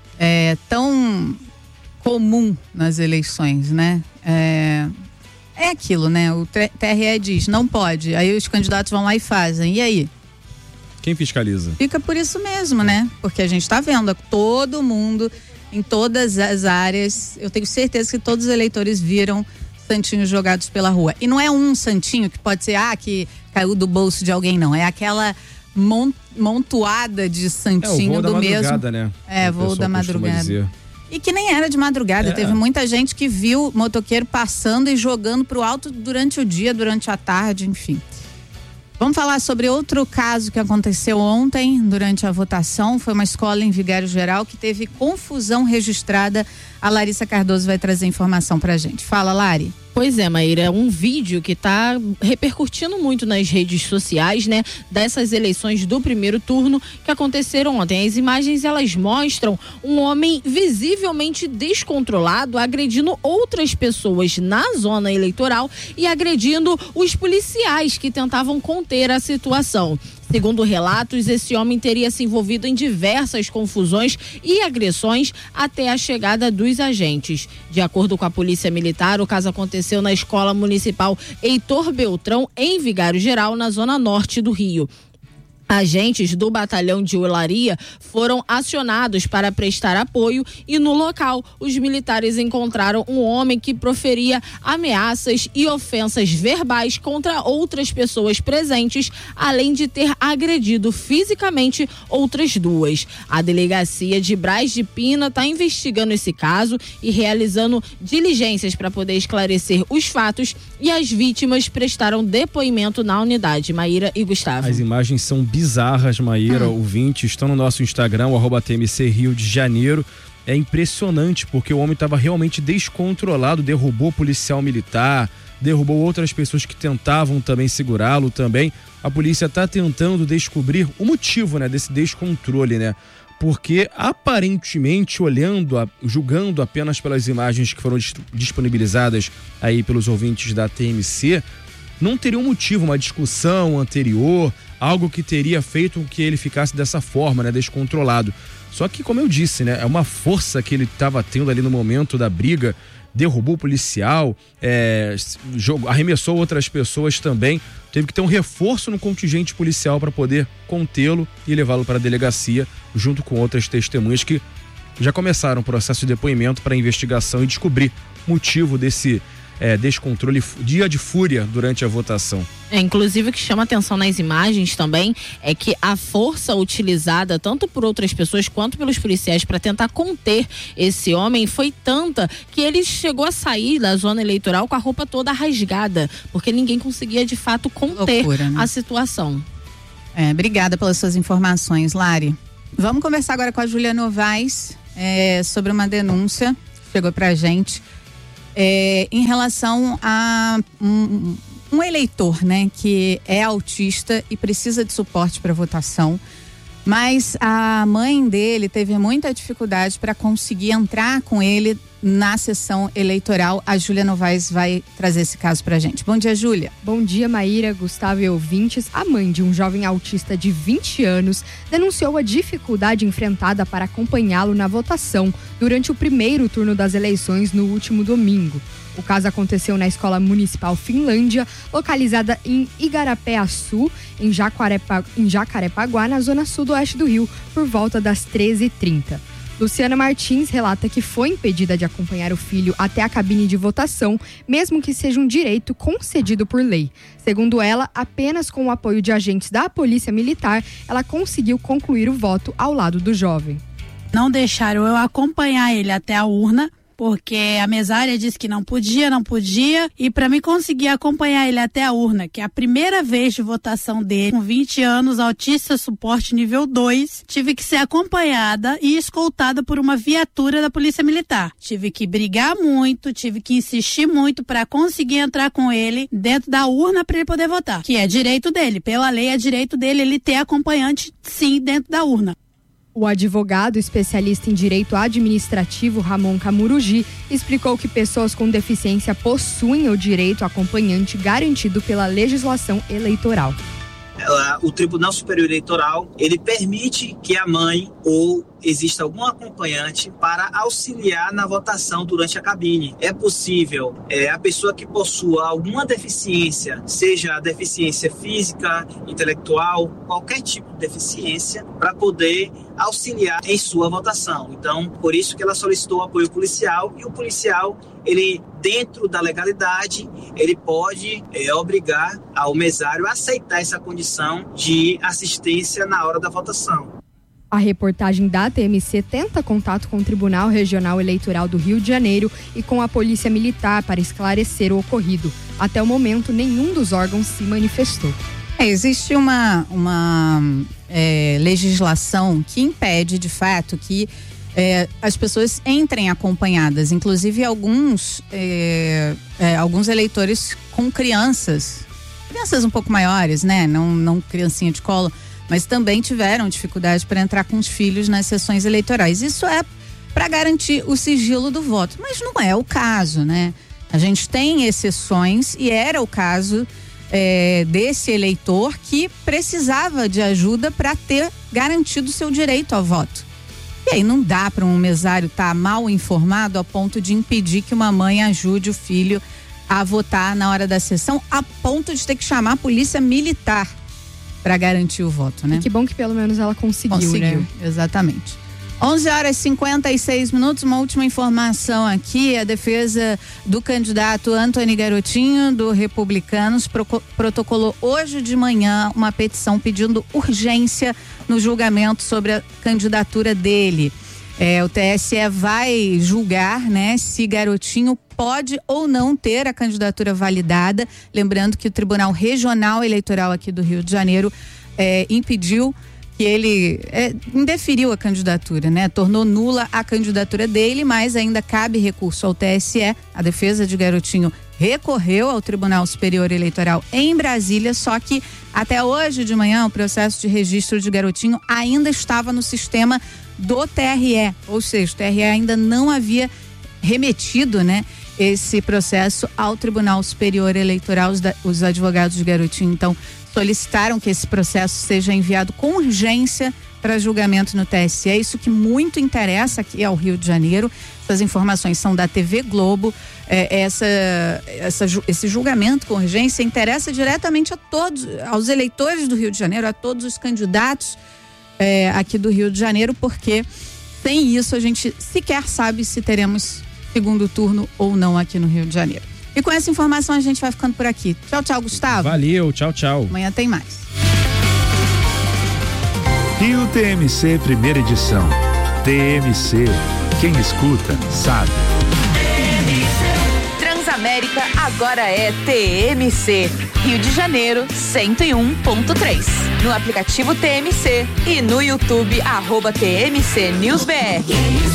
é, tão comum nas eleições, né? É, é aquilo, né? O T R E diz, não pode. Aí os candidatos vão lá e fazem. E aí? Quem fiscaliza? Fica por isso mesmo, né? Porque a gente está vendo todo mundo, em todas as áreas. Eu tenho certeza que todos os eleitores viram santinhos jogados pela rua. E não é um santinho que pode ser, ah, que caiu do bolso de alguém, não. É aquela montuada de santinho é, o voo do da mesmo. Madrugada, né? É, voo da madrugada. E que nem era de madrugada. É. Teve muita gente que viu motoqueiro passando e jogando pro alto durante o dia, durante a tarde, enfim. Vamos falar sobre outro caso que aconteceu ontem, durante a votação. Foi uma escola em Vigário Geral que teve confusão registrada. A Larissa Cardoso vai trazer informação pra gente. Fala, Lari. Pois é, Maíra, é um vídeo que está repercutindo muito nas redes sociais, né? Dessas eleições do primeiro turno que aconteceram ontem. As imagens, elas mostram um homem visivelmente descontrolado agredindo outras pessoas na zona eleitoral e agredindo os policiais que tentavam conter a situação. Segundo relatos, esse homem teria se envolvido em diversas confusões e agressões até a chegada dos agentes. De acordo com a Polícia Militar, o caso aconteceu na Escola Municipal Heitor Beltrão, em Vigário Geral, na zona norte do Rio. Agentes do batalhão de Olaria foram acionados para prestar apoio e no local os militares encontraram um homem que proferia ameaças e ofensas verbais contra outras pessoas presentes, além de ter agredido fisicamente outras duas. A delegacia de Braz de Pina está investigando esse caso e realizando diligências para poder esclarecer os fatos, e as vítimas prestaram depoimento na unidade. Maíra e Gustavo. As imagens são bizarras, Maíra, hum. ouvintes, estão no nosso Instagram, o arroba T M C Rio de Janeiro. É impressionante, porque o homem estava realmente descontrolado, derrubou policial militar, derrubou outras pessoas que tentavam também segurá-lo também. A polícia está tentando descobrir o motivo, né, desse descontrole, né? Porque aparentemente, olhando, a, julgando apenas pelas imagens que foram disponibilizadas aí pelos ouvintes da T M C, não teria um motivo, uma discussão anterior, algo que teria feito com que ele ficasse dessa forma, né, descontrolado. Só que, como eu disse, né, é uma força que ele estava tendo ali no momento da briga, derrubou o policial, é, jogou, arremessou outras pessoas também, teve que ter um reforço no contingente policial para poder contê-lo e levá-lo para a delegacia, junto com outras testemunhas que já começaram o processo de depoimento para investigação e descobrir motivo desse É, descontrole, dia de fúria durante a votação. É, inclusive o que chama atenção nas imagens também é que a força utilizada tanto por outras pessoas quanto pelos policiais para tentar conter esse homem foi tanta que ele chegou a sair da zona eleitoral com a roupa toda rasgada, porque ninguém conseguia de fato conter Loucura, né? a situação. É, obrigada pelas suas informações, Lari. Vamos conversar agora com a Júlia Novaes é, sobre uma denúncia que chegou pra gente. É, em relação a um, um eleitor, né, que é autista e precisa de suporte para votação, mas a mãe dele teve muita dificuldade para conseguir entrar com ele na sessão eleitoral. A Júlia Novaes vai trazer esse caso pra gente. Bom dia, Júlia. Bom dia, Maíra, Gustavo e ouvintes. A mãe de um jovem autista de vinte anos denunciou a dificuldade enfrentada para acompanhá-lo na votação durante o primeiro turno das eleições no último domingo. O caso aconteceu na Escola Municipal Finlândia, localizada em Igarapé-Açu, em, Jacarepa, em Jacarepaguá, na zona sudoeste do Rio, por volta das treze e trinta. Luciana Martins relata que foi impedida de acompanhar o filho até a cabine de votação, mesmo que seja um direito concedido por lei. Segundo ela, apenas com o apoio de agentes da Polícia Militar, ela conseguiu concluir o voto ao lado do jovem. Não deixaram eu acompanhar ele até a urna, porque a mesária disse que não podia, não podia, e para mim conseguir acompanhar ele até a urna, que é a primeira vez de votação dele, com vinte anos, autista suporte nível dois, tive que ser acompanhada e escoltada por uma viatura da Polícia Militar. Tive que brigar muito, tive que insistir muito para conseguir entrar com ele dentro da urna para ele poder votar, que é direito dele, pela lei é direito dele ele ter acompanhante sim dentro da urna. O advogado especialista em direito administrativo Ramon Camurugi explicou que pessoas com deficiência possuem o direito a acompanhante garantido pela legislação eleitoral. O Tribunal Superior Eleitoral, ele permite que a mãe ou exista algum acompanhante para auxiliar na votação durante a cabine. É possível é, a pessoa que possua alguma deficiência, seja deficiência física, intelectual, qualquer tipo de deficiência, para poder auxiliar em sua votação. Então, por isso que ela solicitou apoio policial, e o policial, ele, dentro da legalidade, ele pode é, obrigar ao mesário a aceitar essa condição de assistência na hora da votação. A reportagem da T M C tenta contato com o Tribunal Regional Eleitoral do Rio de Janeiro e com a Polícia Militar para esclarecer o ocorrido. Até o momento, nenhum dos órgãos se manifestou. É, existe uma, uma é, legislação que impede, de fato, que é, as pessoas entrem acompanhadas. Inclusive, alguns, é, é, alguns eleitores com crianças, crianças um pouco maiores, né? Não, não criancinha de colo, mas também tiveram dificuldade para entrar com os filhos nas sessões eleitorais. Isso é para garantir o sigilo do voto, mas não é o caso, né? A gente tem exceções e era o caso é, desse eleitor que precisava de ajuda para ter garantido seu direito ao voto. E aí não dá para um mesário estar tá mal informado a ponto de impedir que uma mãe ajude o filho a votar na hora da sessão, a ponto de ter que chamar a polícia militar para garantir o voto, né? E que bom que pelo menos ela conseguiu, conseguiu, né? Exatamente. onze horas e cinquenta e seis minutos, uma última informação aqui, a defesa do candidato Antony Garotinho, do Republicanos, pro, protocolou hoje de manhã uma petição pedindo urgência no julgamento sobre a candidatura dele. É, o T S E vai julgar, né, se Garotinho pode ou não ter a candidatura validada. Lembrando que o Tribunal Regional Eleitoral aqui do Rio de Janeiro é, impediu que ele é, indeferiu a candidatura, né? Tornou nula a candidatura dele, mas ainda cabe recurso ao T S E. A defesa de Garotinho recorreu ao Tribunal Superior Eleitoral em Brasília, só que até hoje de manhã o processo de registro de Garotinho ainda estava no sistema do T R E, ou seja, o T R E ainda não havia remetido, né, esse processo ao Tribunal Superior Eleitoral. Os, da, os advogados de Garotinho então solicitaram que esse processo seja enviado com urgência para julgamento no T S E. É isso que muito interessa aqui ao Rio de Janeiro. Essas informações são da T V Globo. É, essa, essa, esse julgamento com urgência interessa diretamente a todos, aos eleitores do Rio de Janeiro, a todos os candidatos é, aqui do Rio de Janeiro, porque sem isso a gente sequer sabe se teremos segundo turno ou não aqui no Rio de Janeiro. E com essa informação a gente vai ficando por aqui. Tchau, tchau, Gustavo. Valeu, tchau, tchau. Amanhã tem mais. Rio T M C, primeira edição. T M C, quem escuta, sabe. Transamérica agora é T M C. Rio de Janeiro, cento e um ponto três. No aplicativo T M C e no YouTube, arroba T M C News B R.